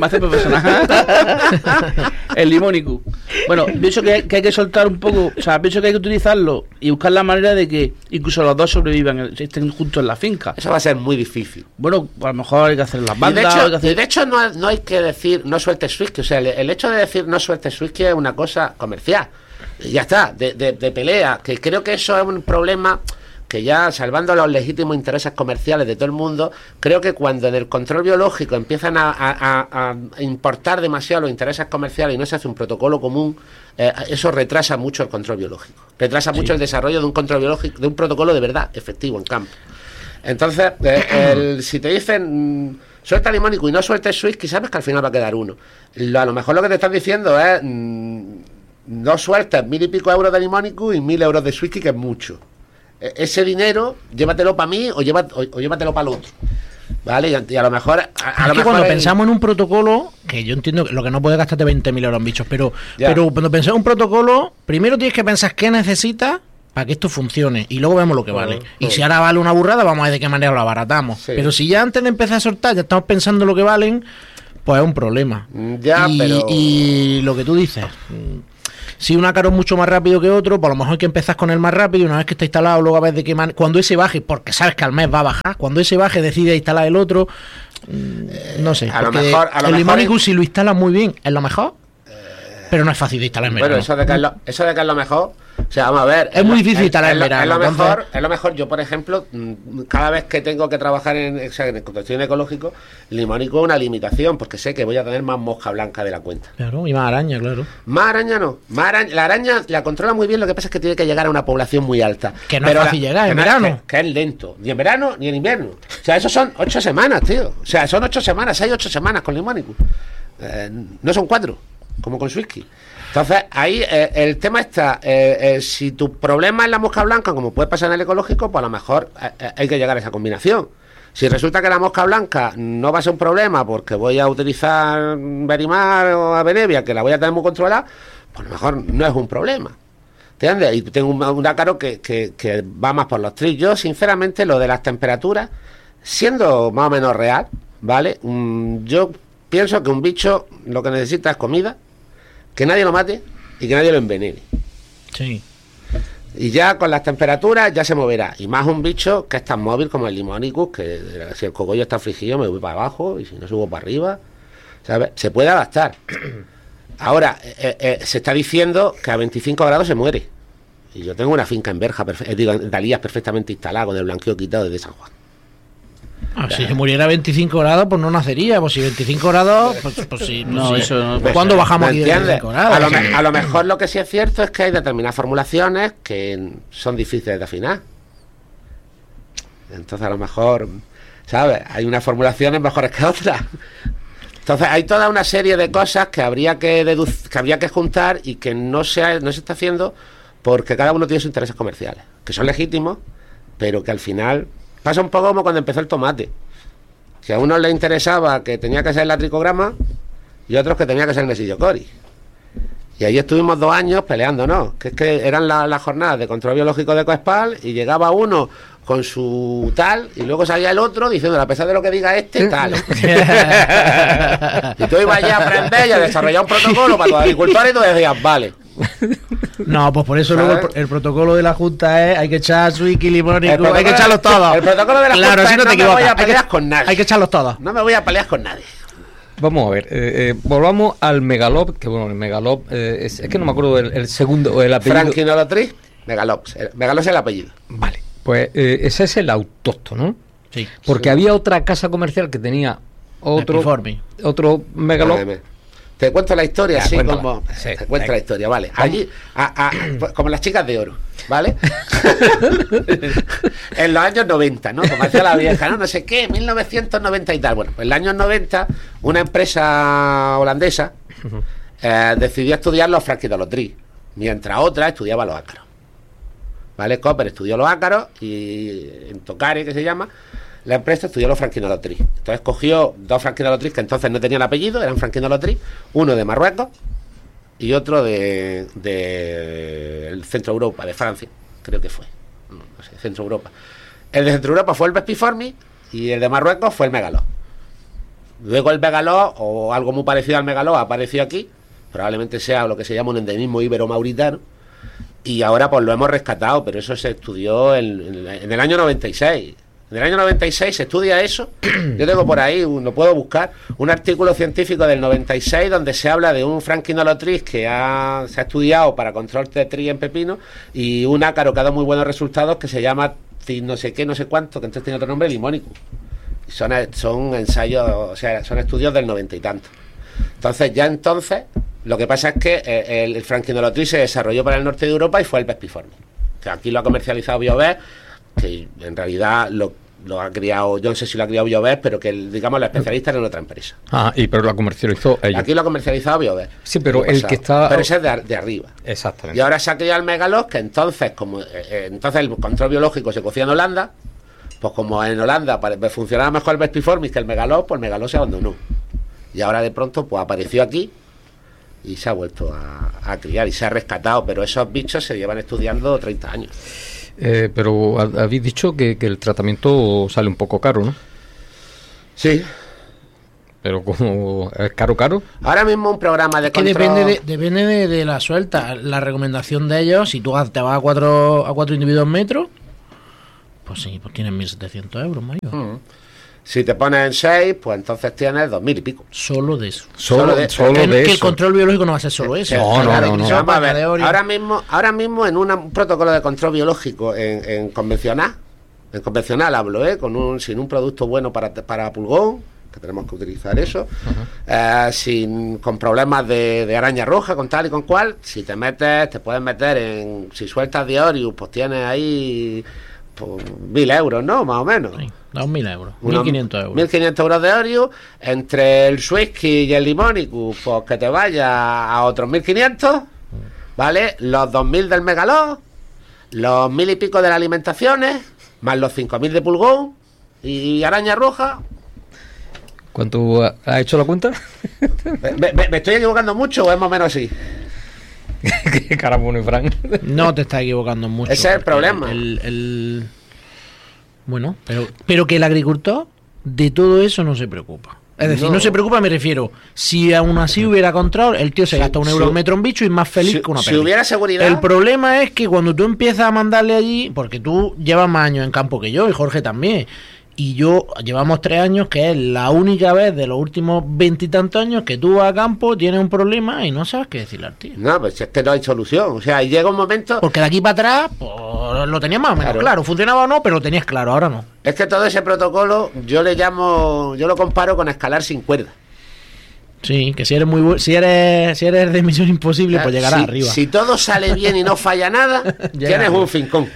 El limónico. Bueno, pienso que hay, que hay que soltar un poco, o sea, pienso que hay que utilizarlo y buscar la manera de que incluso los dos sobrevivan, estén juntos en la finca. Eso va a ser muy difícil. Bueno, a lo mejor hay que hacer las bandas. Y de hecho, hay que hacer... de hecho no, no hay que decir no sueltes whisky, o sea, el, el hecho de decir no sueltes whisky es una cosa comercial. Ya está, de, de, de pelea, que creo que eso es un problema que ya, salvando los legítimos intereses comerciales de todo el mundo, creo que cuando en el control biológico empiezan a, a, a importar demasiado los intereses comerciales y no se hace un protocolo común, eh, eso retrasa mucho el control biológico, retrasa sí. mucho el desarrollo de un control biológico, de un protocolo de verdad efectivo en campo. Entonces, eh, el, si te dicen... Mmm, suelta limónico y no sueltes whisky, sabes que al final va a quedar uno. Lo, a lo mejor lo que te están diciendo es... Mmm, no sueltas mil y pico euros de limónico y mil euros de whisky, que es mucho. E ese dinero, llévatelo para mí o, lleva, o, o llévatelo para el otro. ¿Vale? Y a, y a lo mejor... A, a lo que mejor cuando el... pensamos en un protocolo, que yo entiendo que lo que no puedes gastarte veinte mil euros en bichos, pero, pero cuando pensamos en un protocolo, primero tienes que pensar qué necesitas para que esto funcione y luego vemos lo que vale. Y si ahora vale una burrada, vamos a ver de qué manera lo abaratamos. Sí. Pero si ya antes de empezar a soltar ya estamos pensando lo que valen, pues es un problema. Ya, y, pero... y lo que tú dices, si un ácaro es mucho más rápido que otro, pues a lo mejor hay que empezar con el más rápido y una vez que está instalado, luego a ver de qué manera... Cuando ese baje, porque sabes que al mes va a bajar, cuando ese baje decide instalar el otro, no sé. A lo mejor... A lo el mejor Limónicus, es... si lo instalas muy bien, es lo mejor, pero no es fácil de instalar en verano. Bueno, eso de que es lo, eso de que es lo mejor... O sea, vamos a ver... Es muy difícil instalar en verano. Es lo entonces... mejor, es lo mejor. Yo, por ejemplo, cada vez que tengo que trabajar en, o sea, en construcción ecológico, Limónico es una limitación, porque sé que voy a tener más mosca blanca de la cuenta. Claro, y más araña, claro. Más araña no. Más araña, la araña la controla muy bien, lo que pasa es que tiene que llegar a una población muy alta. Que no pero es fácil la, llegar en verano. Que, que es lento. Ni en verano ni en invierno. O sea, eso son ocho semanas, tío. O sea, son ocho semanas, hay ocho semanas con Limónico. Eh, no son cuatro, como con Swisky. Entonces, ahí eh, el tema está, eh, eh, si tu problema es la mosca blanca, como puede pasar en el ecológico, pues a lo mejor eh, hay que llegar a esa combinación. Si resulta que la mosca blanca no va a ser un problema porque voy a utilizar Verimar o Avenevia, que la voy a tener muy controlada, pues a lo mejor no es un problema. ¿Entiendes? Y tengo un, un ácaro que, que, que va más por los trillos. Yo, sinceramente, lo de las temperaturas, siendo más o menos real, ¿vale? Um, yo pienso que un bicho lo que necesita es comida, que nadie lo mate y que nadie lo envenene. Sí. Y ya con las temperaturas ya se moverá. Y más un bicho que es tan móvil como el Limónicus, que si el cogollo está afligido me voy para abajo y si no subo para arriba, ¿sabes? Se puede adaptar. Ahora, eh, eh, se está diciendo que a veinticinco grados se muere. Y yo tengo una finca en Berja, perfe- digo, en Dalías perfectamente instalada, con el blanqueo quitado desde San Juan. Ah, si se muriera a veinticinco grados, pues no nacería. Pues si veinticinco grados, pues, pues sí. Pues no, sí. eso no. ¿Cuándo bajamos aquí de veinticinco grados? A lo, me, a lo mejor lo que sí es cierto es que hay determinadas formulaciones que son difíciles de afinar. Entonces, a lo mejor, ¿sabes? Hay unas formulaciones mejores que otras. Entonces, hay toda una serie de cosas que habría que deducir, que habría que juntar y que no se, no se está haciendo porque cada uno tiene sus intereses comerciales, que son legítimos, pero que al final pasa un poco como cuando empezó el tomate, que a unos les interesaba que tenía que ser el latricograma y a otros que tenía que ser el Mesidiocoris. Y ahí estuvimos dos años peleándonos, que es que eran las la jornadas de control biológico de Coespal y llegaba uno con su tal y luego salía el otro diciendo, a pesar de lo que diga este, tal. Y tú ibas ya a aprender y a desarrollar un protocolo para los agricultores y tú decías, vale. No, pues por eso luego el, el protocolo de la Junta es hay que echar Swisky, Limónico, hay que echarlos todos. El protocolo de la claro, Junta si no, es te no me voy a pelear hay que, con nadie. Hay que echarlos todos. No me voy a pelear con nadie. Vamos a ver, eh, eh, volvamos al Megalob, que bueno, el Megalob, eh, es, es que no me acuerdo el, el segundo o el apellido. Franquinolotris Megalob. Megalob es el apellido. Vale, pues eh, ese es el autóctono, ¿no? Sí. Porque sí. había otra casa comercial que tenía otro, Epiformi. otro Megalob. Vale, te cuento la historia, así cuéntala. como Sí, te cuento la historia, vale. Allí, a, a, pues, como las chicas de oro, ¿vale? En los años noventa, ¿no? Como hacía la vieja, ¿no? No sé qué, mil novecientos noventa y tal. Bueno, pues en los años noventa, una empresa holandesa eh, decidió estudiar los Franquinolotris, mientras otra estudiaba los ácaros. ¿Vale? Cooper estudió los ácaros y en Tocare, que se llama, la empresa estudió los Franquinolotris. Entonces cogió dos Franquinolotris que entonces no tenían apellido, eran Franquinolotris, uno de Marruecos y otro de, de el Centro Europa, de Francia, creo que fue. No, no sé, Centro Europa. El de Centro Europa fue el Vespiformis y el de Marruecos fue el Megalob. Luego el Megalob, o algo muy parecido al Megalob, apareció aquí, probablemente sea lo que se llama un endemismo ibero-mauritano, y ahora pues lo hemos rescatado, pero eso se estudió en, en, en el año noventa y seis. En el año noventa y seis se estudia eso. Yo tengo por ahí, lo puedo buscar, un artículo científico del noventa y seis donde se habla de un Franquinolotris que ha, se ha estudiado para control de tri en pepino y un ácaro que ha dado muy buenos resultados que se llama no sé qué, no sé cuánto, que entonces tiene otro nombre, Limónicus. Son, son ensayos, o sea, son estudios del noventa y tanto. Entonces ya entonces, lo que pasa es que el, el Franquinolotris se desarrolló para el norte de Europa y fue el Vespiformis, que aquí lo ha comercializado BioVest, que en realidad lo, lo ha criado, yo no sé si lo ha criado BioVest, pero que el, digamos los especialistas eran otra empresa. Ah, y pero la comercializó ellos. Aquí lo ha comercializado BioVest. Sí, pero el que está... Pero ese es de, de arriba. Exactamente. Y ahora se ha criado el Megalob, que entonces, como eh, entonces el control biológico se cocía en Holanda, pues como en Holanda pare, funcionaba mejor el Vespiformis que el Megalob, pues el Megalob se abandonó. Y ahora de pronto pues apareció aquí y se ha vuelto a, a criar y se ha rescatado, pero esos bichos se llevan estudiando treinta años. Eh, pero habéis dicho que, que el tratamiento sale un poco caro, ¿no? Sí. Pero como es caro, caro. Ahora mismo un programa de que control... depende de, depende de, de la suelta. La recomendación de ellos, si tú te vas a cuatro a cuatro individuos metros, pues sí, pues tienes mil setecientos euros, mayor. Mm. Si te pones en seis, pues entonces tienes dos mil y pico. Solo de eso. Solo, de, solo que, de que eso. el control biológico no va a ser solo eso. No, no, no, no. Vamos a ver, ahora mismo, ahora mismo en una, un protocolo de control biológico en, en convencional, en convencional hablo, ¿eh? Con un, sin un producto bueno para, para pulgón, que tenemos que utilizar eso, uh-huh. eh, sin, con problemas de, de araña roja, con tal y con cual, si te metes, te puedes meter en, si sueltas Diorius, pues tienes ahí pues, mil euros, ¿no? Más o menos. Sí, dos mil euros, mil quinientos euros. Mil quinientos euros de Diorius, entre el Swisky y el Limonicus, pues que te vaya a otros mil quinientos, ¿vale? Los dos mil del Megaló, los mil y pico de las alimentaciones, más los cinco mil de pulgón y araña roja. ¿Cuánto ha hecho la cuenta? ¿Me, me, me estoy equivocando mucho o es más o menos así? Qué cara pone Frank. No te estás equivocando mucho. Ese es el problema. El, el... Bueno, pero, pero que el agricultor de todo eso no se preocupa. Es decir, no, no se preocupa, me refiero, si aún así hubiera control, el tío se si, gasta un si, euro al metro en bicho y es más feliz si, que una si peli. hubiera seguridad. El problema es que cuando tú empiezas a mandarle allí, porque tú llevas más años en campo que yo y Jorge también, y yo llevamos tres años, que es la única vez de los últimos veintitantos años que tú vas a campo, tienes un problema y no sabes qué decirle al tío. No, pues es que no hay solución. O sea, llega un momento... Porque de aquí para atrás, pues lo tenías más o menos claro. claro. Funcionaba o no, pero lo tenías claro, ahora no. Es que todo ese protocolo, yo le llamo... Yo lo comparo con escalar sin cuerda. Sí, que si eres muy bu- si eres si eres de Misión Imposible, claro, pues llegarás si, arriba. Si todo sale bien y no falla nada, tienes un fincón.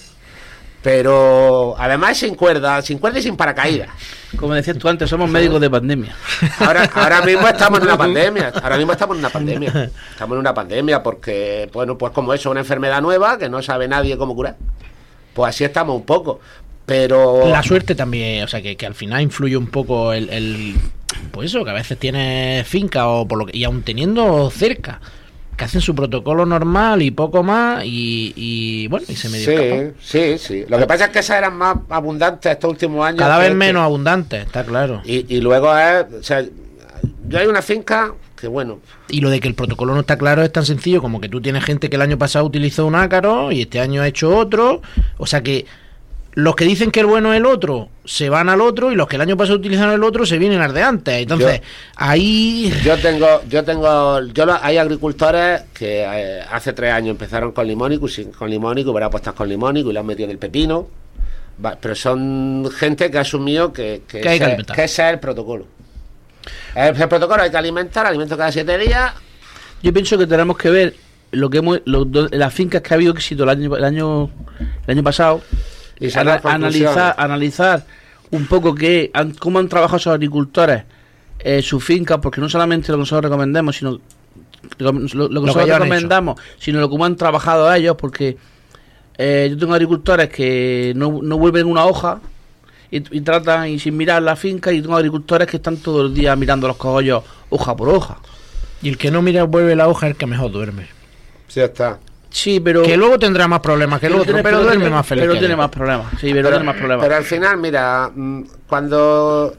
Pero además sin cuerda, sin cuerda y sin paracaídas. Como decías tú antes, somos médicos de pandemia. Ahora, ahora mismo estamos en una pandemia. Ahora mismo estamos en una pandemia. Estamos en una pandemia porque, bueno, pues como eso, una enfermedad nueva que no sabe nadie cómo curar. Pues así estamos un poco. Pero la suerte también, o sea, que, que al final influye un poco el, el pues eso, que a veces tienes finca o por lo que, y aún teniendo cerca, que hacen su protocolo normal y poco más y, y bueno, y se medio sí, escapan. Sí, sí. Lo que pasa es que esas eran más abundantes estos últimos años. Cada vez que, menos abundantes, está claro. Y, y luego es, o sea, yo hay una finca que bueno. Y lo de que el protocolo no está claro es tan sencillo como que tú tienes gente que el año pasado utilizó un ácaro y este año ha hecho otro, o sea que los que dicen que el bueno es el otro se van al otro y los que el año pasado utilizaron el otro se vienen al de antes. Entonces, yo, ahí... Yo tengo... yo tengo yo lo, Hay agricultores que eh, hace tres años empezaron con Limonicus, con Limonicus, hubiera puesto con Limonicus y lo han metido en el pepino. Va, pero son gente que ha asumido que, que, que, ese, que ese es el protocolo. El, el protocolo hay que alimentar, alimento cada siete días. Yo pienso que tenemos que ver lo que hemos, lo, las fincas que ha habido éxito el año, el año, el año pasado. Y Ana, analizar, analizar un poco que han, cómo han trabajado esos agricultores eh, su finca, porque no solamente lo que nosotros recomendamos, sino lo, lo, lo que lo nosotros que recomendamos, sino lo cómo han trabajado ellos, porque eh, yo tengo agricultores que no, no vuelven una hoja y, y tratan y sin mirar la finca, y tengo agricultores que están todo el día mirando los cogollos hoja por hoja. Y el que no mira vuelve la hoja es el que mejor duerme. Sí, está. Sí, pero... Que luego tendrá más problemas que el otro, tiene, pero, pero duerme tiene, más feliz. Pero que tiene él. más problemas, sí, pero, pero tiene más problemas. Pero al final, mira, cuando...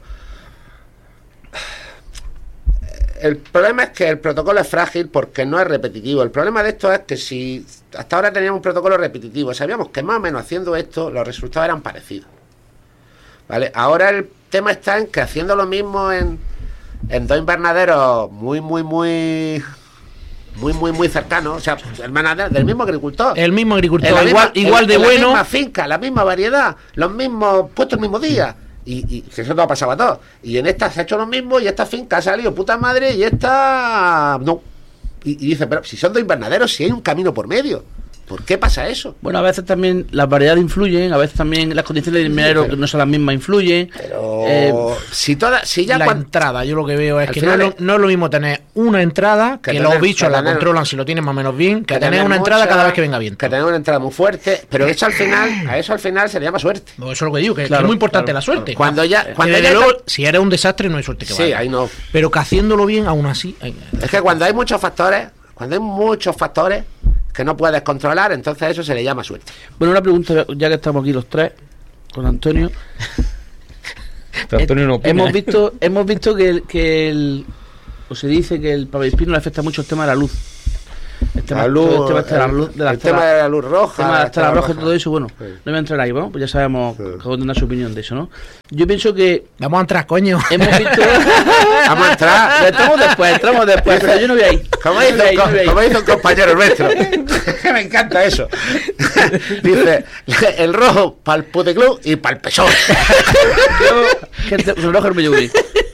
El problema es que el protocolo es frágil porque no es repetitivo. El problema de esto es que si hasta ahora teníamos un protocolo repetitivo, sabíamos que más o menos haciendo esto los resultados eran parecidos. ¿Vale? Ahora el tema está en que haciendo lo mismo en, en dos invernaderos muy, muy, muy... muy muy muy cercano, o sea, el manader del mismo agricultor, el mismo agricultor, igual, misma, igual en, de en bueno, la misma finca, la misma variedad, los mismos puestos el mismo día, y, y eso no ha pasado a todos, y en esta se ha hecho lo mismo, y esta finca ha salido puta madre, y esta no, y, y dice, pero si son dos invernaderos, si hay un camino por medio, ¿Por qué pasa eso? Bueno, a veces también las variedades influyen, a veces también las condiciones del invernadero, que no son las mismas, influyen. Pero eh, si toda, si ya la cuando, entrada, yo lo que veo es al que no es, lo, no es lo mismo tener una entrada, que, que tener, los bichos que la tener, controlan si lo tienen más o menos bien, que, que tener una mucha, entrada cada vez que venga viento. Que tener una entrada muy fuerte, pero eso al final, a eso al final se le llama suerte. No, eso es lo que digo, que, claro, que es muy importante claro, la suerte. Claro. Cuando ya, cuando que ya luego, está... si eres un desastre no hay suerte que sí, vaya. ahí no. Pero que haciéndolo bien, aún así. Hay... Es que cuando hay muchos factores, cuando hay muchos factores que no puedes controlar, entonces eso se le llama suerte. Bueno, una pregunta, ya que estamos aquí los tres, con Antonio. Pero Antonio no opina, hemos ¿eh? visto, hemos visto que el, que el, o se dice que el pavispino le afecta mucho el tema de la luz. El tema, la luz, el tema de la luz, de la el tema de la luz roja, el tema de la estela roja, roja y todo eso, bueno, sí. No voy a entrar ahí, ¿no? Pues ya sabemos sí. Cada uno tendrá su opinión de eso, ¿no? Yo pienso que... Vamos a entrar, coño. Hemos visto... Vamos a entrar. Entramos después, entramos después, pero yo no voy ahí. Como no hizo, ahí, co no como hizo un compañero nuestro. Me encanta eso. Dice, el rojo para el puticlub y para el P S O E. Yo, que el rojo es medio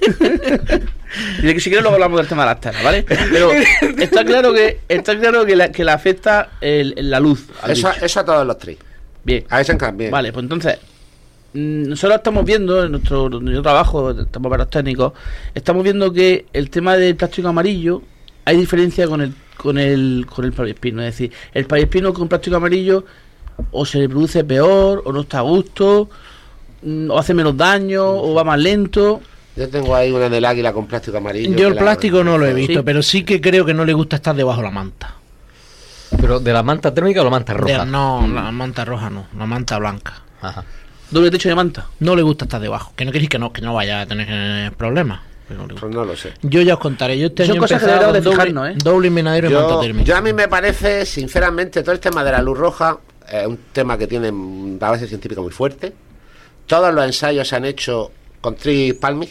y que si quieres luego hablamos del tema de las telas, ¿vale? Pero está claro que está claro que la, que la afecta el, la luz. Eso, eso a todos los tres. Bien. A eso también. Vale, pues entonces nosotros estamos viendo en nuestro, en nuestro trabajo, estamos para los técnicos, estamos viendo que el tema del plástico amarillo hay diferencia con el con el con el pavispino, es decir, el pavispino con plástico amarillo o se le produce peor o no está a gusto, o hace menos daño o va más lento. Yo tengo ahí una del águila con plástico amarillo. Yo el plástico la... no lo he visto, ¿Sí? pero sí que creo que no le gusta estar debajo de la manta. ¿Pero de la manta térmica o la manta roja? De, no, la manta roja no, la manta blanca. Ajá. ¿Doble techo de manta? No le gusta estar debajo. Que no queréis que no, que no vaya a tener problemas. No, pues no lo sé. Yo ya os contaré. Yo este Son año cosas empecé que con de doble, fijarnos, ¿eh? doble invernadero y yo, manta térmica. Yo a mí me parece, sinceramente, todo el tema de la luz roja es un tema que tiene una base científica muy fuerte. Todos los ensayos se han hecho con Tris palmis.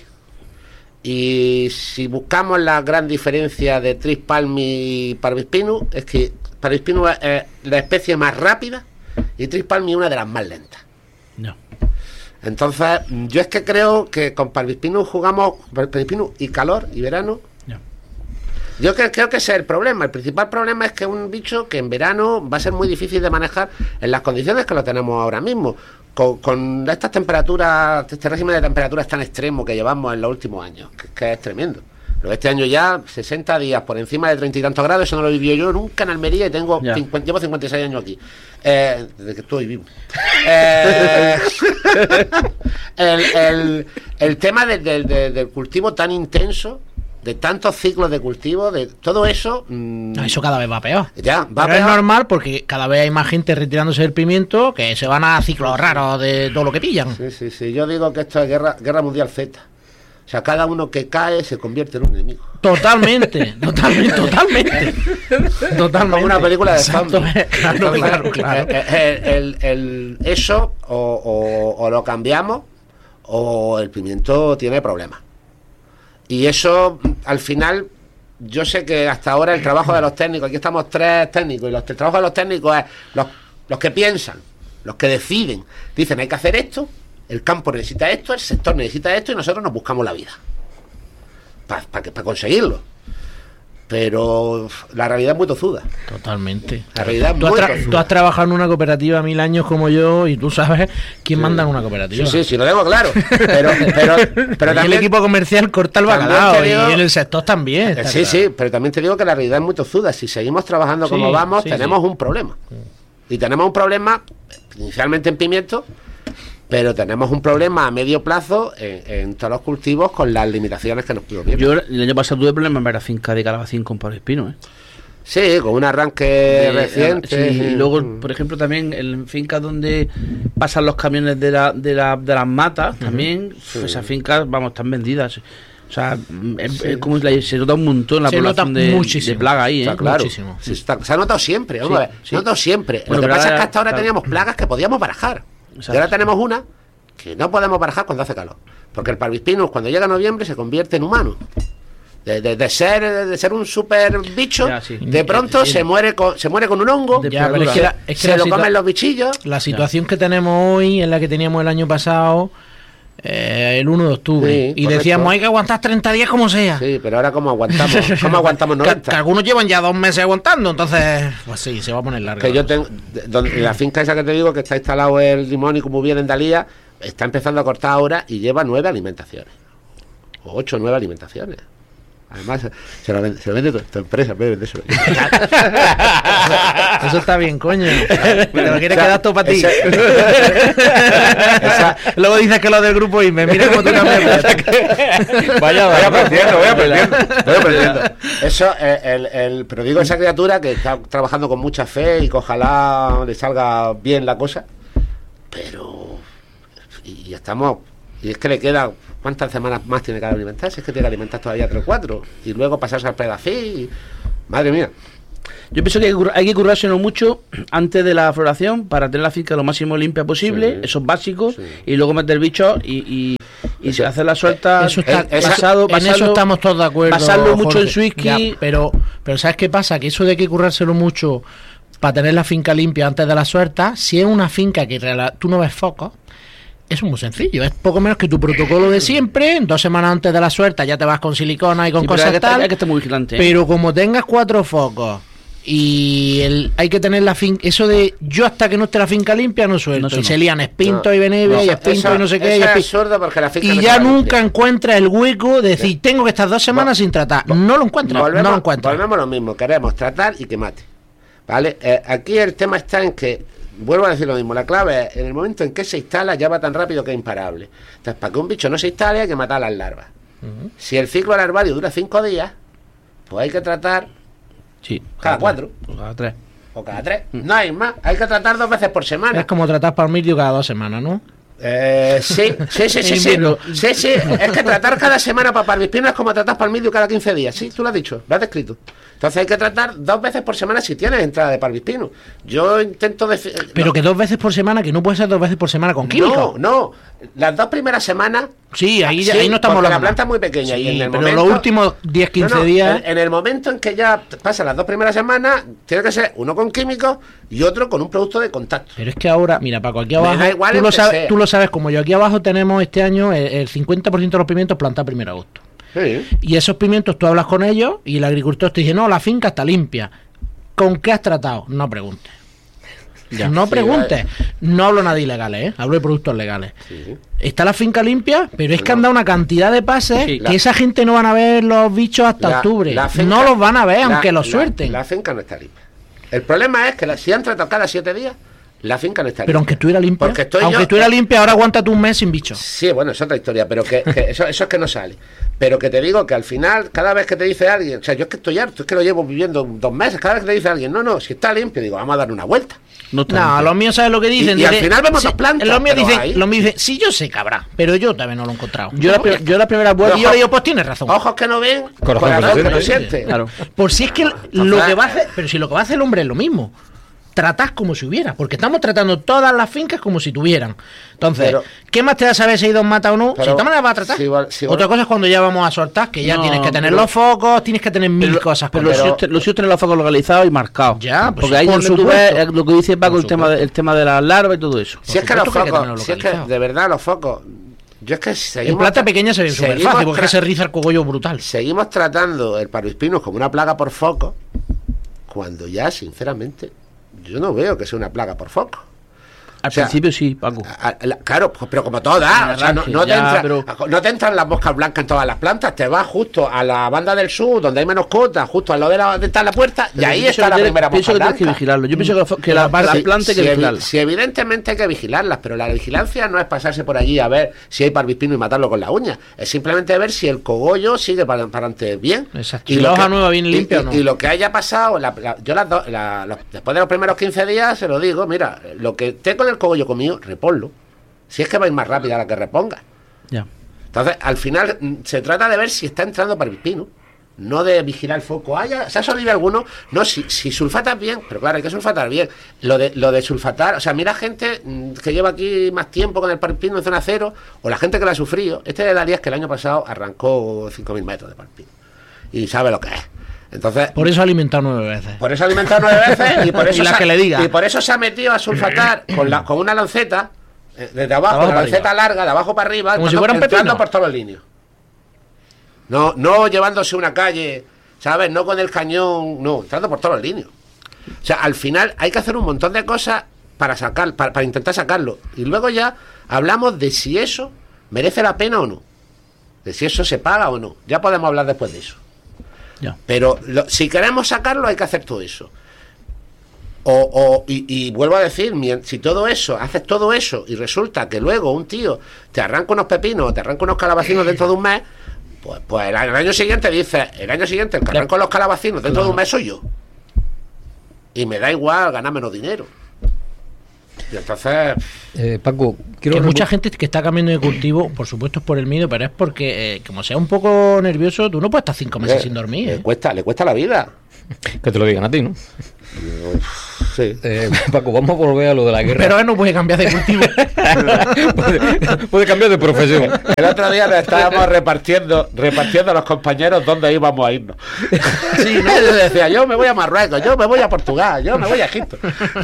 Y si buscamos la gran diferencia de Tris palmis y Parvispinus, es que Parvispinus es la especie más rápida y Tris palmis es una de las más lentas. No. Entonces, yo es que creo que con Parvispinus jugamos Parvispinus y calor y verano. No. Yo creo, creo que ese es el problema. El principal problema es que es un bicho que en verano va a ser muy difícil de manejar en las condiciones que lo tenemos ahora mismo. Con, con estas temperaturas, este régimen de temperaturas tan extremo que llevamos en los últimos años, que, que es tremendo. Pero este año ya, sesenta días por encima de treinta y tantos grados, eso no lo viví yo nunca en Almería y tengo cincuenta, llevo cincuenta y seis años aquí. Eh, desde que estoy vivo. Eh, el, el, el tema de, de, de, del cultivo tan intenso, de tantos ciclos de cultivo, de todo eso... Mmm, eso cada vez va peor. Ya, va Pero peor. Es normal porque cada vez hay más gente retirándose del pimiento que se van a ciclos raros de todo lo que pillan. Sí, sí, sí. Yo digo que esto es guerra, guerra mundial Z. O sea, cada uno que cae se convierte en un enemigo. Totalmente, totalmente, totalmente. Totalmente. Como una película de zombies. Claro, claro, claro. El, el, el, eso o, o, o lo cambiamos o el pimiento tiene problemas. Y eso, al final, yo sé que hasta ahora el trabajo de los técnicos, aquí estamos tres técnicos, y los, el trabajo de los técnicos es los, los que piensan, los que deciden. Dicen, hay que hacer esto, el campo necesita esto, el sector necesita esto, y nosotros nos buscamos la vida para pa, pa conseguirlo. Pero la realidad es muy tozuda. Totalmente. La realidad es tú, muy has tozuda. Tú has trabajado en una cooperativa mil años como yo y tú sabes quién sí. manda en una cooperativa. Sí, sí, sí, lo tengo claro. Pero, pero, pero también, el equipo comercial corta el bacalao digo, y en el sector también. Sí, claro. sí, pero también te digo que la realidad es muy tozuda. Si seguimos trabajando sí, como vamos, sí, tenemos sí. un problema. Y tenemos un problema, inicialmente en pimiento, pero tenemos un problema a medio plazo en, en todos los cultivos con las limitaciones que nos piden. Yo el año pasado tuve problemas en la finca de calabacín con Parvispino, ¿eh? Sí, con un arranque de, reciente. Sí, y luego, por ejemplo, también en fincas donde pasan los camiones de, la, de, la, de las matas, uh-huh. también sí. esas fincas, vamos, están vendidas. O sea, es, sí. es como la, se nota un montón la se población de, de plaga ahí, ¿eh? Está claro. Muchísimo. Sí, está, se ha notado siempre, vamos sí, a ver, sí. se ha notado siempre. Bueno, Lo que pasa ahora, es que hasta ahora claro. teníamos plagas que podíamos barajar. Exacto. Y ahora tenemos una que no podemos barajar cuando hace calor. Porque el Parvispinus, cuando llega noviembre, se convierte en humano. De, de, de ser de ser un super bicho, ya, sí. de pronto sí. se muere con se muere con un hongo, ya, pero es que la, es que se lo comen los bichillos. La situación ya. que tenemos hoy es la que teníamos el año pasado Eh, el uno de octubre. Sí, y correcto. decíamos, hay que aguantar treinta días como sea. Sí, pero ahora ¿cómo aguantamos? ¿Cómo aguantamos que, noventa? que algunos llevan ya dos meses aguantando, entonces, pues sí, se va a poner larga. Que yo tengo, donde, la finca esa que te digo, que está instalado el limón y como bien en Dalía, está empezando a cortar ahora y lleva nueve alimentaciones. O ocho o nueve alimentaciones. Además, se lo vende, se lo vende tu, tu empresa, me vende eso. Eso está bien, coño. Te lo quieres quedar todo para ti. Esa, esa, Luego dices que lo del grupo I M E, mira cómo tú cambias. Vaya, voy aprendiendo, voy aprendiendo. Voy aprendiendo. Eso, el, el, el, pero digo, esa criatura que está trabajando con mucha fe y que ojalá le salga bien la cosa, pero. Y, y estamos. Y es que le queda. ¿Cuántas semanas más tiene que alimentarse? Es que tiene que alimentar todavía tres o cuatro. Y luego pasarse al pedacín. Madre mía. Yo pienso que hay que, curra- hay que currárselo mucho antes de la floración para tener la finca lo máximo limpia posible, Sí. esos básicos, Sí. y luego meter bichos y, y, y Eso- hacer la suelta Eso está, esa- basado, en eso basarlo- estamos todos de acuerdo. basarlo mucho en Jorge. Swisky. Ya, pero, pero ¿sabes qué pasa? Que eso de que currárselo mucho para tener la finca limpia antes de la suelta, si es una finca que reala- tú no ves focos, es muy sencillo, es poco menos que tu protocolo de siempre. Dos semanas antes de la suelta ya te vas con silicona y con Sí, pero cosas hay que estar- tal. hay que estar muy vigilante, ¿eh? Pero como tengas cuatro focos y el, hay que tener la finca, eso de yo hasta que no esté la finca limpia no suelto. No, eso y no. se lían espinto No, y venevia no, y espinto eso- y no sé qué. eso y, es espi- absurdo porque la finca y no ya está nunca limpia. encuentras el hueco de decir tengo que estar dos semanas sin tratar. No lo encuentras, Volvemos, no lo encuentras. volvemos a lo mismo, queremos tratar y que mate. ¿Vale? Eh, aquí el tema está en que, vuelvo a decir lo mismo, la clave es en el momento en que se instala ya va tan rápido que es imparable. Entonces, para que un bicho no se instale hay que matar a las larvas. Uh-huh. Si el ciclo larvario dura cinco días, pues hay que tratar Sí, cada cuatro cada tres. o cada tres. No hay más, hay que tratar dos veces por semana. Es como tratar palmillo cada dos semanas, ¿no? Eh, sí, sí, sí, sí, sí, Invierno. sí, sí, es que tratar cada semana para parvispino es como tratar palmillo cada quince días, sí, tú lo has dicho, lo has descrito. Entonces hay que tratar dos veces por semana si tienes entrada de parvispino. Yo intento decir... Pero no, que dos veces por semana, que no puede ser dos veces por semana con químicos. no, no, las dos primeras semanas... Sí, ahí, sí, ahí no estamos porque la hablando. planta es muy pequeña Sí, y en el pero momento... los últimos diez, quince No, no, días... En, en el momento en que ya pasan las dos primeras semanas, tiene que ser uno con químicos y otro con un producto de contacto. Pero es que ahora, mira, Paco, aquí Me abajo, da igual tú, el lo que sabes, sea. tú lo sabes como yo, aquí abajo tenemos este año el, el cincuenta por ciento de los pimientos plantados primero de agosto. Sí. Y esos pimientos tú hablas con ellos y el agricultor te dice, no, la finca está limpia. ¿Con qué has tratado? No preguntes. Ya. no Sí, preguntes. vale. No hablo nada de ilegales, ¿eh? Hablo de productos legales. Sí. Está la finca limpia, pero es que han dado una cantidad de pases Sí, que la- esa gente no van a ver los bichos hasta La- octubre. la finca- no los van a ver, la- aunque los la- suelten. La finca no está limpia. El problema es que la- si han tratado cada siete días, la finca no está Pero limpia. aunque estuviera limpia, Porque estoy aunque yo- estuviera limpia, ahora aguántate un mes sin bichos. Sí, bueno, es otra historia, pero que, que eso, eso es que no sale. Pero que te digo que al final, cada vez que te dice alguien, o sea, yo es que estoy harto, es que lo llevo viviendo dos meses, cada vez que te dice alguien, no, no, si está limpio, digo, vamos a dar una vuelta. No, está No, limpio. los míos saben lo que dicen. Y- y al Dice, final vemos sí, dos plantas, Los míos pero dicen, ahí- los míos dicen, sí, yo sé que habrá, pero yo también no lo he encontrado. Yo la, pri- yo la primera Y vuelta... yo le digo, pues tienes razón. Ojos que no ven, Corazón corazón, que no que no siente. siente. Claro. Por si es que lo que va a hacer, pero si lo que va a hacer el hombre es lo mismo. Tratás como si hubiera, porque estamos tratando todas las fincas como si tuvieran. Entonces, Pero- ¿qué más te da saber si hay dos matas o no? Pero- si de todas maneras va a tratar. si va- si va- Otra cosa es cuando ya vamos a soltar, que ya No, tienes que tener pero- los focos, tienes que tener mil Pero, cosas. pero con los eso. suyos te- los suyos tienen los focos localizados y marcados. Ya, pues, porque ahí por donde tú supuesto. ves eh, lo que dice Paco, Por el tema, de, el tema de las larvas y todo eso. Si es que los supuesto que hay que focos, tenerlo si es que localizado. de verdad los focos, yo es que En seguimos... planta tra- pequeña se ve súper seguimos fácil, porque tra- se riza el cogollo brutal. Seguimos tratando el parvispinus como una plaga por foco, cuando ya, sinceramente, yo no veo que sea una plaga por foco. Al O sea, principio sí, Paco. A- a- la- claro, pues, pero como todas, o sea, no, no te Ya, entra- pero- no te entran las moscas blancas en todas las plantas, te vas justo a la banda del sur, donde hay menos cotas, justo al lado de, la, de está la puerta, y Pero ahí yo pienso está que la tienes- primera pienso mosca que tienes que blanca. vigilarlo. Yo pienso que, la- que la, la Si- planta hay si que evi- vigilarla. si evidentemente hay que vigilarlas, pero la vigilancia no es pasarse por allí a ver si hay parvispino y matarlo con la uña, es simplemente ver si el cogollo sigue para, para adelante bien. Exacto. Si la lo hoja que- nueva viene y- limpia y, o no. y lo que haya pasado, la- la- yo las do- la- los- después de los primeros quince días se lo digo, mira, lo que esté con el cogollo comido, reponlo. Si es que va a ir más rápida la que reponga. Ya. Entonces, al final, mm, se trata de ver si está entrando parvispino, no de vigilar el foco. Ah, ya, se ha salido alguno. No, si, si sulfatas bien, pero claro, hay que sulfatar bien. Lo de, lo de sulfatar, o sea, mira gente mm, que lleva aquí más tiempo con el parvispino en zona cero, o la gente que la ha sufrido. Este de Dalías que el año pasado arrancó cinco mil metros de parvispino. Y sabe lo que es. Entonces, Por eso ha alimentado nueve veces. por eso ha alimentado nueve veces y por eso, Y las se ha- que le diga. y por eso se ha metido a sulfatar con, la, con una lanceta Desde abajo, abajo la para receta larga, de abajo para arriba, como si fueran entrando pepinos. por todos los líneas. No, no llevándose una calle, ¿sabes? No con el cañón, no, entrando por todos los líneas. O sea, al final hay que hacer un montón de cosas para sacar, para, para intentar sacarlo. Y luego ya hablamos de si eso merece la pena o no. De si eso se paga o no. Ya podemos hablar después de eso. Ya. Pero lo, si queremos sacarlo hay que hacer todo eso. O, o y, y vuelvo a decir, si todo eso, haces todo eso y resulta que luego un tío te arranca unos pepinos o te arranca unos calabacinos dentro de un mes, pues, pues el, el año siguiente dices, el año siguiente el que arranca los calabacinos dentro de un mes soy yo. Y me da igual ganar menos dinero. Y entonces... Eh, Paco, quiero... Que mucha gente que está cambiando de cultivo, por supuesto es por el miedo, pero es porque, eh, como sea un poco nervioso, tú no puedes estar cinco meses eh, sin dormir. Le ¿eh? cuesta, le cuesta la vida. Que te lo digan a ti, ¿no? Sí. Eh, Paco, vamos a volver a lo de la guerra. Pero él no puede cambiar de cultivo. puede, puede cambiar de profesión. El otro día le estábamos repartiendo repartiendo a los compañeros dónde íbamos a irnos. Sí, ¿no? Yo decía, yo me voy a Marruecos, yo me voy a Portugal, yo me voy a Egipto.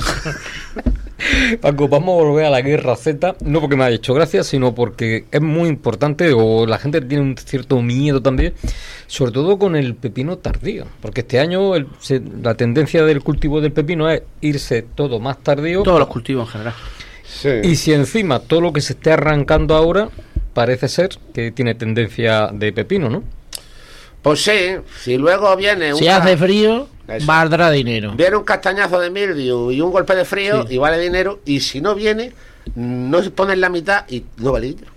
Paco, vamos a volver a la guerra Z, no porque me haya hecho gracia, sino porque es muy importante, o la gente tiene un cierto miedo también, sobre todo con el pepino tardío, porque este año el, se, la tendencia del cultivo del pepino es irse todo más tardío. Todos los cultivos en general. Sí. Y si encima todo lo que se esté arrancando ahora parece ser que tiene tendencia de pepino, ¿no? Pues sí, si luego viene un... Si hace frío, Eso. valdrá dinero. Viene un castañazo de mildiu y un golpe de frío Sí. y vale dinero, y si no viene, no se pone en la mitad y no vale dinero.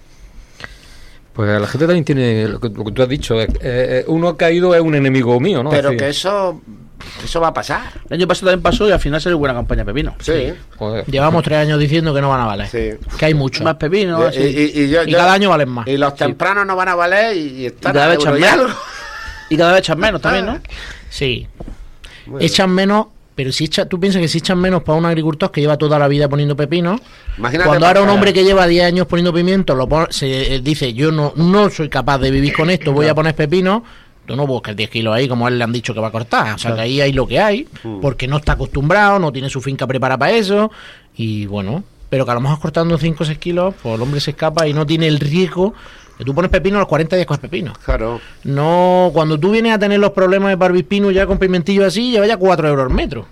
Pues la gente también tiene, lo que, lo que tú has dicho, eh, eh, uno caído es un enemigo mío, ¿no? Pero Es decir, que eso eso va a pasar. El año pasado también pasó y al final salió buena campaña de pepino. Sí. joder. Llevamos tres años diciendo que no van a valer. Sí. Que hay mucho. Más pepino, Y, así. y- y yo- Y yo- cada año valen más. y los tempranos no van a valer y, y están Y cada a vez euro echan y menos. algo. Y cada vez echan menos también, ¿no? Sí. Muy bien. Echan menos, pero si echa, tú piensas que si echan menos para un agricultor que lleva toda la vida poniendo pepinos, Imagínate cuando ahora un para- hombre que lleva diez años poniendo pimientos lo pone- se eh, dice, yo no, no soy capaz de vivir con esto, voy a poner pepinos, tú no buscas diez kilos ahí como a él le han dicho que va a cortar. O sea, que ahí hay lo que hay, porque no está acostumbrado, no tiene su finca preparada para eso, y bueno, pero que a lo mejor cortando cinco o seis kilos, pues el hombre se escapa y no tiene el riesgo. Que tú pones pepino a los cuarenta días con pepino. Claro. No, cuando tú vienes a tener los problemas de barbispino ya con pimentillo así, lleva ya cuatro euros el metro.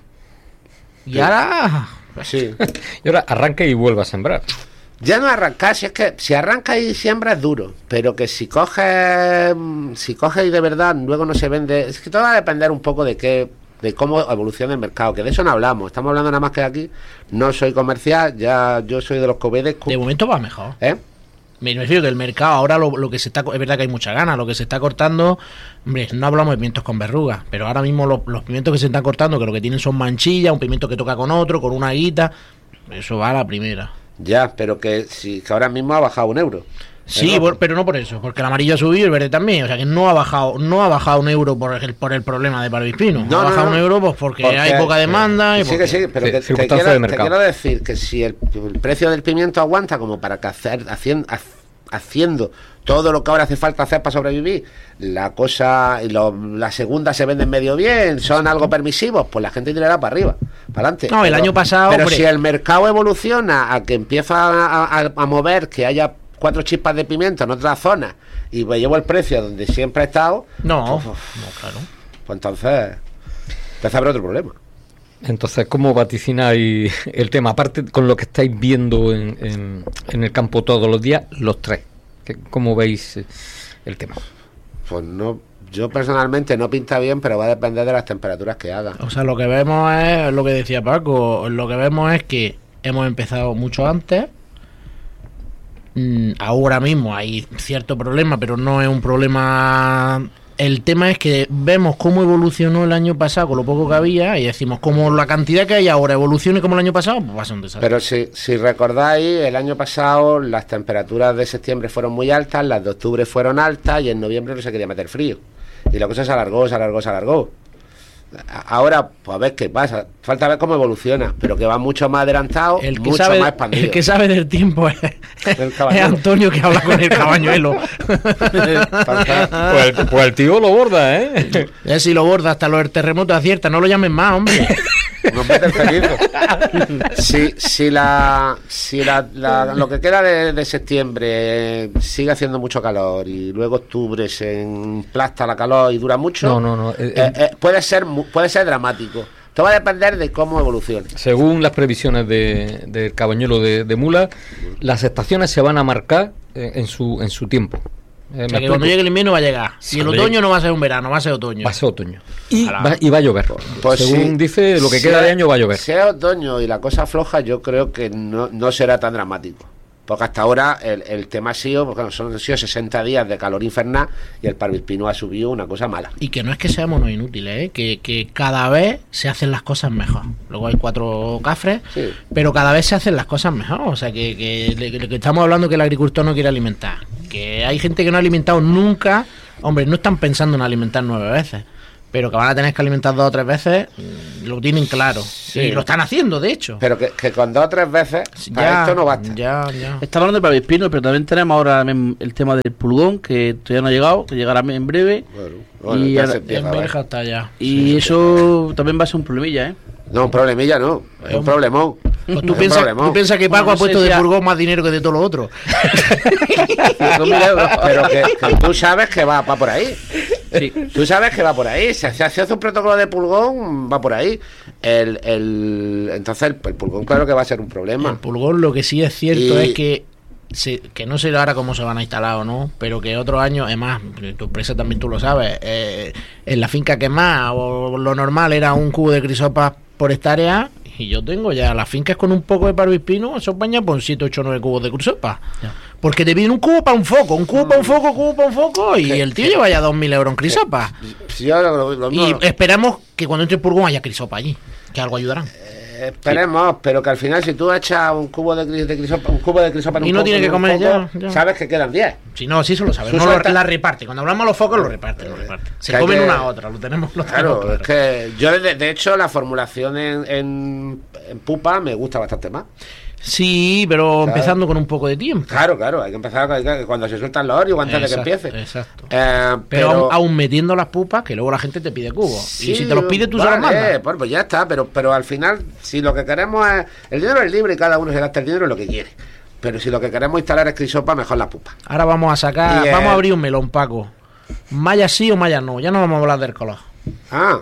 Y Sí. ahora... Sí. Y ahora arranca y vuelve a sembrar. Ya no arrancar, si es que si arranca y siembra es duro, pero que si coges si coges y de verdad luego no se vende, es que todo va a depender un poco de qué, de cómo evoluciona el mercado, que de eso no hablamos, estamos hablando nada más que de aquí. No soy comercial, ya yo soy de los que obedezco. De momento va mejor. ¿Eh? Me refiero que el mercado ahora lo, lo que se está... Es verdad que hay mucha gana, lo que se está cortando... Hombre, no hablamos de pimientos con verrugas, pero ahora mismo los, los pimientos que se están cortando, que lo que tienen son manchillas, un pimiento que toca con otro, con una guita... Eso va a la primera. Ya, pero que si que ahora mismo ha bajado un euro. Sí, ¿Eh? por- pero no por eso, porque el amarillo ha subido y el verde también. O sea que no ha bajado no ha bajado un euro por el, por el problema de barbispino. No, ha no, bajado no. un euro pues porque, Porque- hay poca demanda. Y Sí, porque- que sí, pero Sí, que, te, circunstancias quiero, de te mercado. quiero decir que si el, el precio del pimiento aguanta como para que hacer haciendo, haciendo todo lo que ahora hace falta hacer para sobrevivir, la cosa y lo, la segunda se venden medio bien, son algo permisivos, pues la gente tirará para arriba, para adelante. No, el Pero- año pasado, Pero hombre. si el mercado evoluciona a que empieza a, a- a mover, que haya cuatro chispas de pimiento en otras zonas y me llevo el precio donde siempre he estado, No, pues, no, claro. pues entonces empieza a haber otro problema. Entonces, ¿cómo vaticináis el tema? Aparte, con lo que estáis viendo en, en, en el campo todos los días, los tres. ¿Qué- ¿Cómo veis eh, el tema? Pues no, yo personalmente no pinta bien, pero va a depender de las temperaturas que haga. O sea, lo que vemos es lo que decía Paco. Lo que vemos es que hemos empezado mucho antes. Mm, ahora mismo hay cierto problema, pero no es un problema. El tema es que vemos cómo evolucionó el año pasado con lo poco que había y decimos, como la cantidad que hay ahora evolucione como el año pasado, pues va a ser un desastre. Pero si, si recordáis, el año pasado las temperaturas de septiembre fueron muy altas, las de octubre fueron altas y en noviembre no se quería meter frío. Y la cosa se alargó, se alargó, se alargó. A- Ahora, pues a ver qué pasa. Falta ver cómo evoluciona, pero que va mucho más adelantado, el que, mucho sabe, más expandido. el que sabe del tiempo es, El es cabañuelo. Antonio, que habla con el cabañuelo. Pues el, pues el tío lo borda, ¿eh? Ya si lo borda hasta los terremotos acierta, no lo llamen más, hombre. Nos mete el cenizo. Si, si, la, si la, la, lo que queda de, de septiembre eh, sigue haciendo mucho calor y luego octubre se emplasta la calor y dura mucho, no, no, no, eh, eh, eh, puede ser puede ser dramático. Todo va a depender de cómo evolucione. Según las previsiones de, del Cabañuelo de, de Mula, las estaciones se van a marcar eh, en su en su tiempo. Eh, o sea, que cuando llegue el invierno va a llegar. Sí, y el otoño no va a ser un verano, va a ser otoño. Va a ser otoño. Y, va, y va a llover. Pues según sí, dice, lo que si queda es, de año va a llover. Si es otoño y la cosa floja, yo creo que no, no será tan dramático. Porque hasta ahora el, el tema ha sido, porque son han sido sesenta días de calor infernal y el parvispino ha subido una cosa mala. Y que no es que seamos unos inútiles, ¿eh? que, que cada vez se hacen las cosas mejor. Luego hay cuatro cafres, sí. pero cada vez se hacen las cosas mejor. O sea, que, que, que, que estamos hablando que el agricultor no quiere alimentar. Que hay gente que no ha alimentado nunca. Hombre, no están pensando en alimentar nueve veces. Pero que van a tener que alimentar dos o tres veces, lo tienen claro. Sí. Y lo están haciendo, de hecho. Pero que, que con dos o tres veces, ya, para esto no basta. Ya, ya. Está hablando de parvispino, pero también tenemos ahora el tema del pulgón, que todavía no ha llegado, que llegará en breve. Bueno, bueno, y ahora, en Berja está ya. Y sí, eso sí. también va a ser un problemilla, ¿eh? No, un problemilla no, es un problemón. Pues tú piensas piensa que Paco bueno, no ha puesto de furgón más dinero que de todo lo otro. Pero que, que tú sabes que va, va por ahí. Sí. Tú sabes que va por ahí. Si se hace un protocolo de pulgón, va por ahí. El, el, entonces el, el pulgón claro que va a ser un problema. El pulgón lo que sí es cierto y... es que sí, que no sé ahora cómo se van a instalar o no, pero que otro año, además, tu empresa también tú lo sabes, eh, en la finca que más, o lo normal era un cubo de crisopas por hectárea, y yo tengo ya las fincas con un poco de parvispino, esos bañan por siete, ocho, nueve cubos de crisopas. Porque te piden un cubo para un foco, un cubo para un foco, cubo para un foco, y el tío lleva ya dos mil euros en crisopas. Sí, lo, lo, lo, y esperamos que cuando entre el purgón haya crisopa allí, que algo ayudarán. Esperemos, sí. Pero que al final si tú echas un cubo de, de crisopa, un cubo de crisopa en y un no poco, tiene que comer poco, ya, ya, sabes que quedan diez. Si no, sí, eso lo sabes. No lo, la reparte. Cuando hablamos de los focos, lo reparte, lo reparte. Se comen que, una a otra, lo tenemos, lo claro, tenemos claro. Es que yo, de, de hecho, la formulación en, en, en pupa me gusta bastante más. Sí, pero claro. empezando con un poco de tiempo. Claro, claro, hay que empezar hay que, cuando se sueltan los orios antes exacto, de que empiece. Exacto. Eh, pero, pero aún, aún metiendo las pupas, que luego la gente te pide cubos. Sí, y si te los pide, tú vale, se los mandas. Pues, pues ya está, pero, pero al final, si lo que queremos es. El dinero es libre y cada uno se gasta el dinero en lo que quiere. Pero si lo que queremos instalar es crisopa, mejor la pupa. Ahora vamos a sacar, y, vamos eh, a abrir un melón, Paco. Malla sí o malla no, ya no vamos a hablar del color. Ah.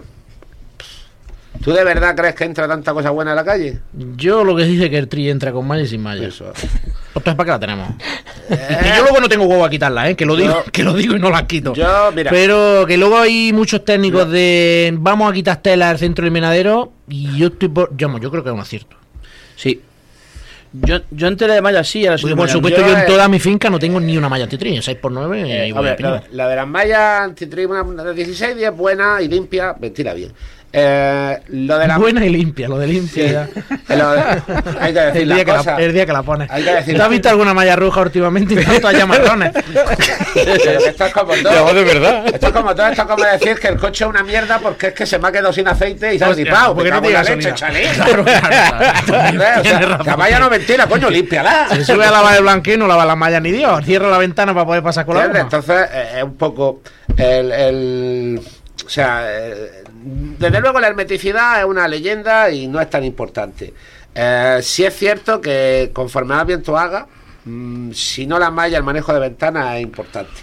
¿Tú de verdad crees que entra tanta cosa buena a la calle? Yo lo que dice que el tri entra con malla y sin malla. Eso. Entonces, ¿para qué la tenemos? Eh, y yo luego no tengo huevo a quitarla, ¿eh? Que lo digo, yo, que lo digo y no las quito. Yo, mira. Pero que luego hay muchos técnicos yo. de vamos a quitar tela del centro del minadero y yo estoy por, yo, yo creo que es un acierto. Sí. Yo, yo enteré de malla sí. A por supuesto, yo, yo en toda mi finca no tengo ni una malla antitri, seis por nueve. Eh, a ver, la, la de las mallas antitri, una de dieciséis días buena y limpia, mentira bien. Eh, lo de la... Buena y limpia, lo de limpia sí. ya. Lo de... Hay que decir el, día que la, el día que la pones. Hay que decir ¿Tú has visto alguna malla roja últimamente y tanto haya marrones? Esto es como todo. No, de verdad. Esto es como todo. Esto es como decir que el coche es una mierda porque es que se me ha quedado sin aceite y se ha dipado. Porque no te la leche, chalí. Claro, claro. O sea, la malla no mentira, coño, límpiala. Si sube a lavar el blanquín, no lava la malla ni Dios. Cierra la ventana para poder pasar con la agua. Entonces, es eh, un poco el... el o sea, eh, desde luego la hermeticidad es una leyenda y no es tan importante. Eh, sí es cierto que conforme más viento haga, mmm, si no la malla, el manejo de ventanas es importante.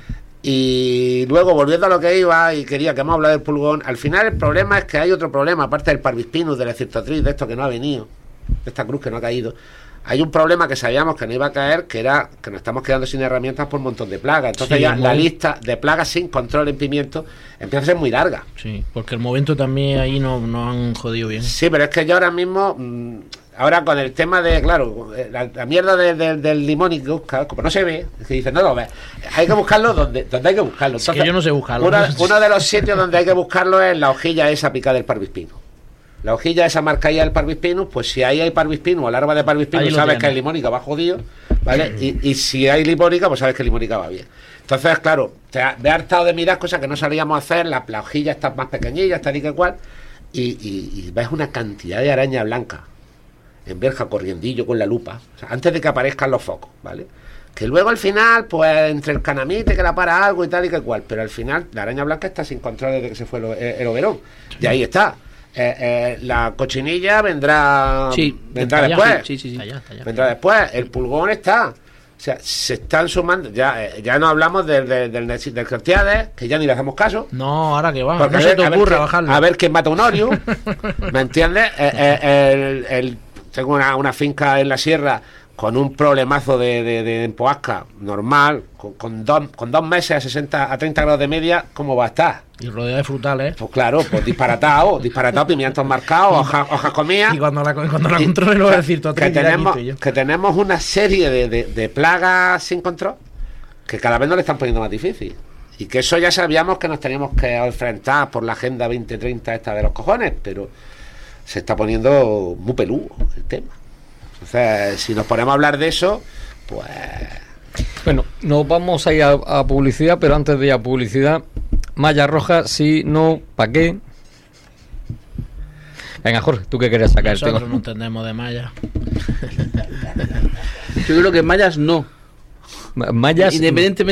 Y luego, volviendo a lo que iba y quería que hemos hablado del pulgón, al final el problema es que hay otro problema, aparte del parvispinus, del Ecirtotrix, de esto que no ha venido, de esta cruz que no ha caído. Hay un problema que sabíamos que no iba a caer, que era que nos estamos quedando sin herramientas por un montón de plagas. Entonces sí, ya la lista de plagas sin control en pimiento empieza a ser muy larga. Sí, porque el momento también ahí no, no han jodido bien. Sí, pero es que yo ahora mismo, mmm, ahora con el tema de, claro, la, la mierda de, de, del limón y que busca, como no se ve, es que dicen, no lo ves, hay que buscarlo donde, donde hay que buscarlo. Entonces, es que yo no sé buscarlo. Una, uno de los sitios donde hay que buscarlo es la hojilla esa picada del parvispino. La hojilla esa marcadilla del parvispinus, pues si ahí hay parvispinus o larva de parvispinus, sabes tiene. Que el limónica va jodido, ¿vale? Y, y si hay limónica, pues sabes que el limónica va bien. Entonces, claro, te ha, me ha hartado de mirar cosas que no sabíamos hacer, la, la hojilla está más pequeñilla, está ni que cual, y, y, y ves una cantidad de araña blanca en verja, corriendillo con la lupa, o sea, antes de que aparezcan los focos, ¿vale? Que luego al final, pues entre el canamite que la para algo y tal y que cual, pero al final la araña blanca está sin control desde que se fue el, el, el overón, y ahí está. Eh, eh, la cochinilla vendrá, sí, vendrá allá, después. Sí, sí, sí. Está allá, está allá. Vendrá después. El pulgón está. O sea, se están sumando. Ya eh, ya no hablamos del del, del, del, del Cartiades, que ya ni le hacemos caso. No, ahora que va. Porque No a se ver- te a ver ocurra qué- bajarlo. A ver quién mata un Orius. ¿Me entiendes? Eh, eh, el, el- tengo una, una finca en la sierra con un problemazo de, de, de empoasca normal, con, con, dos, con dos meses a sesenta a treinta grados de media, ¿cómo va a estar? Y rodeado de frutales. Pues claro, pues disparatado, disparatado, pimientos marcados, hojas, hojas comidas. Y cuando la, cuando la controle lo voy a decir todo. que tenemos, que tenemos una serie de, de, de plagas sin control que cada vez nos le están poniendo más difícil. Y que eso ya sabíamos que nos teníamos que enfrentar por la Agenda veinte treinta esta de los cojones, pero se está poniendo muy peludo el tema. Entonces, si nos ponemos a hablar de eso, pues... Bueno, nos vamos a ir a, a publicidad, pero antes de ir a publicidad, malla roja, sí, no, ¿para qué? Venga, Jorge, ¿tú qué querías sacar? Nosotros Tengo- no entendemos de malla. Yo creo que mallas no. Ma- Mallas... Independientemente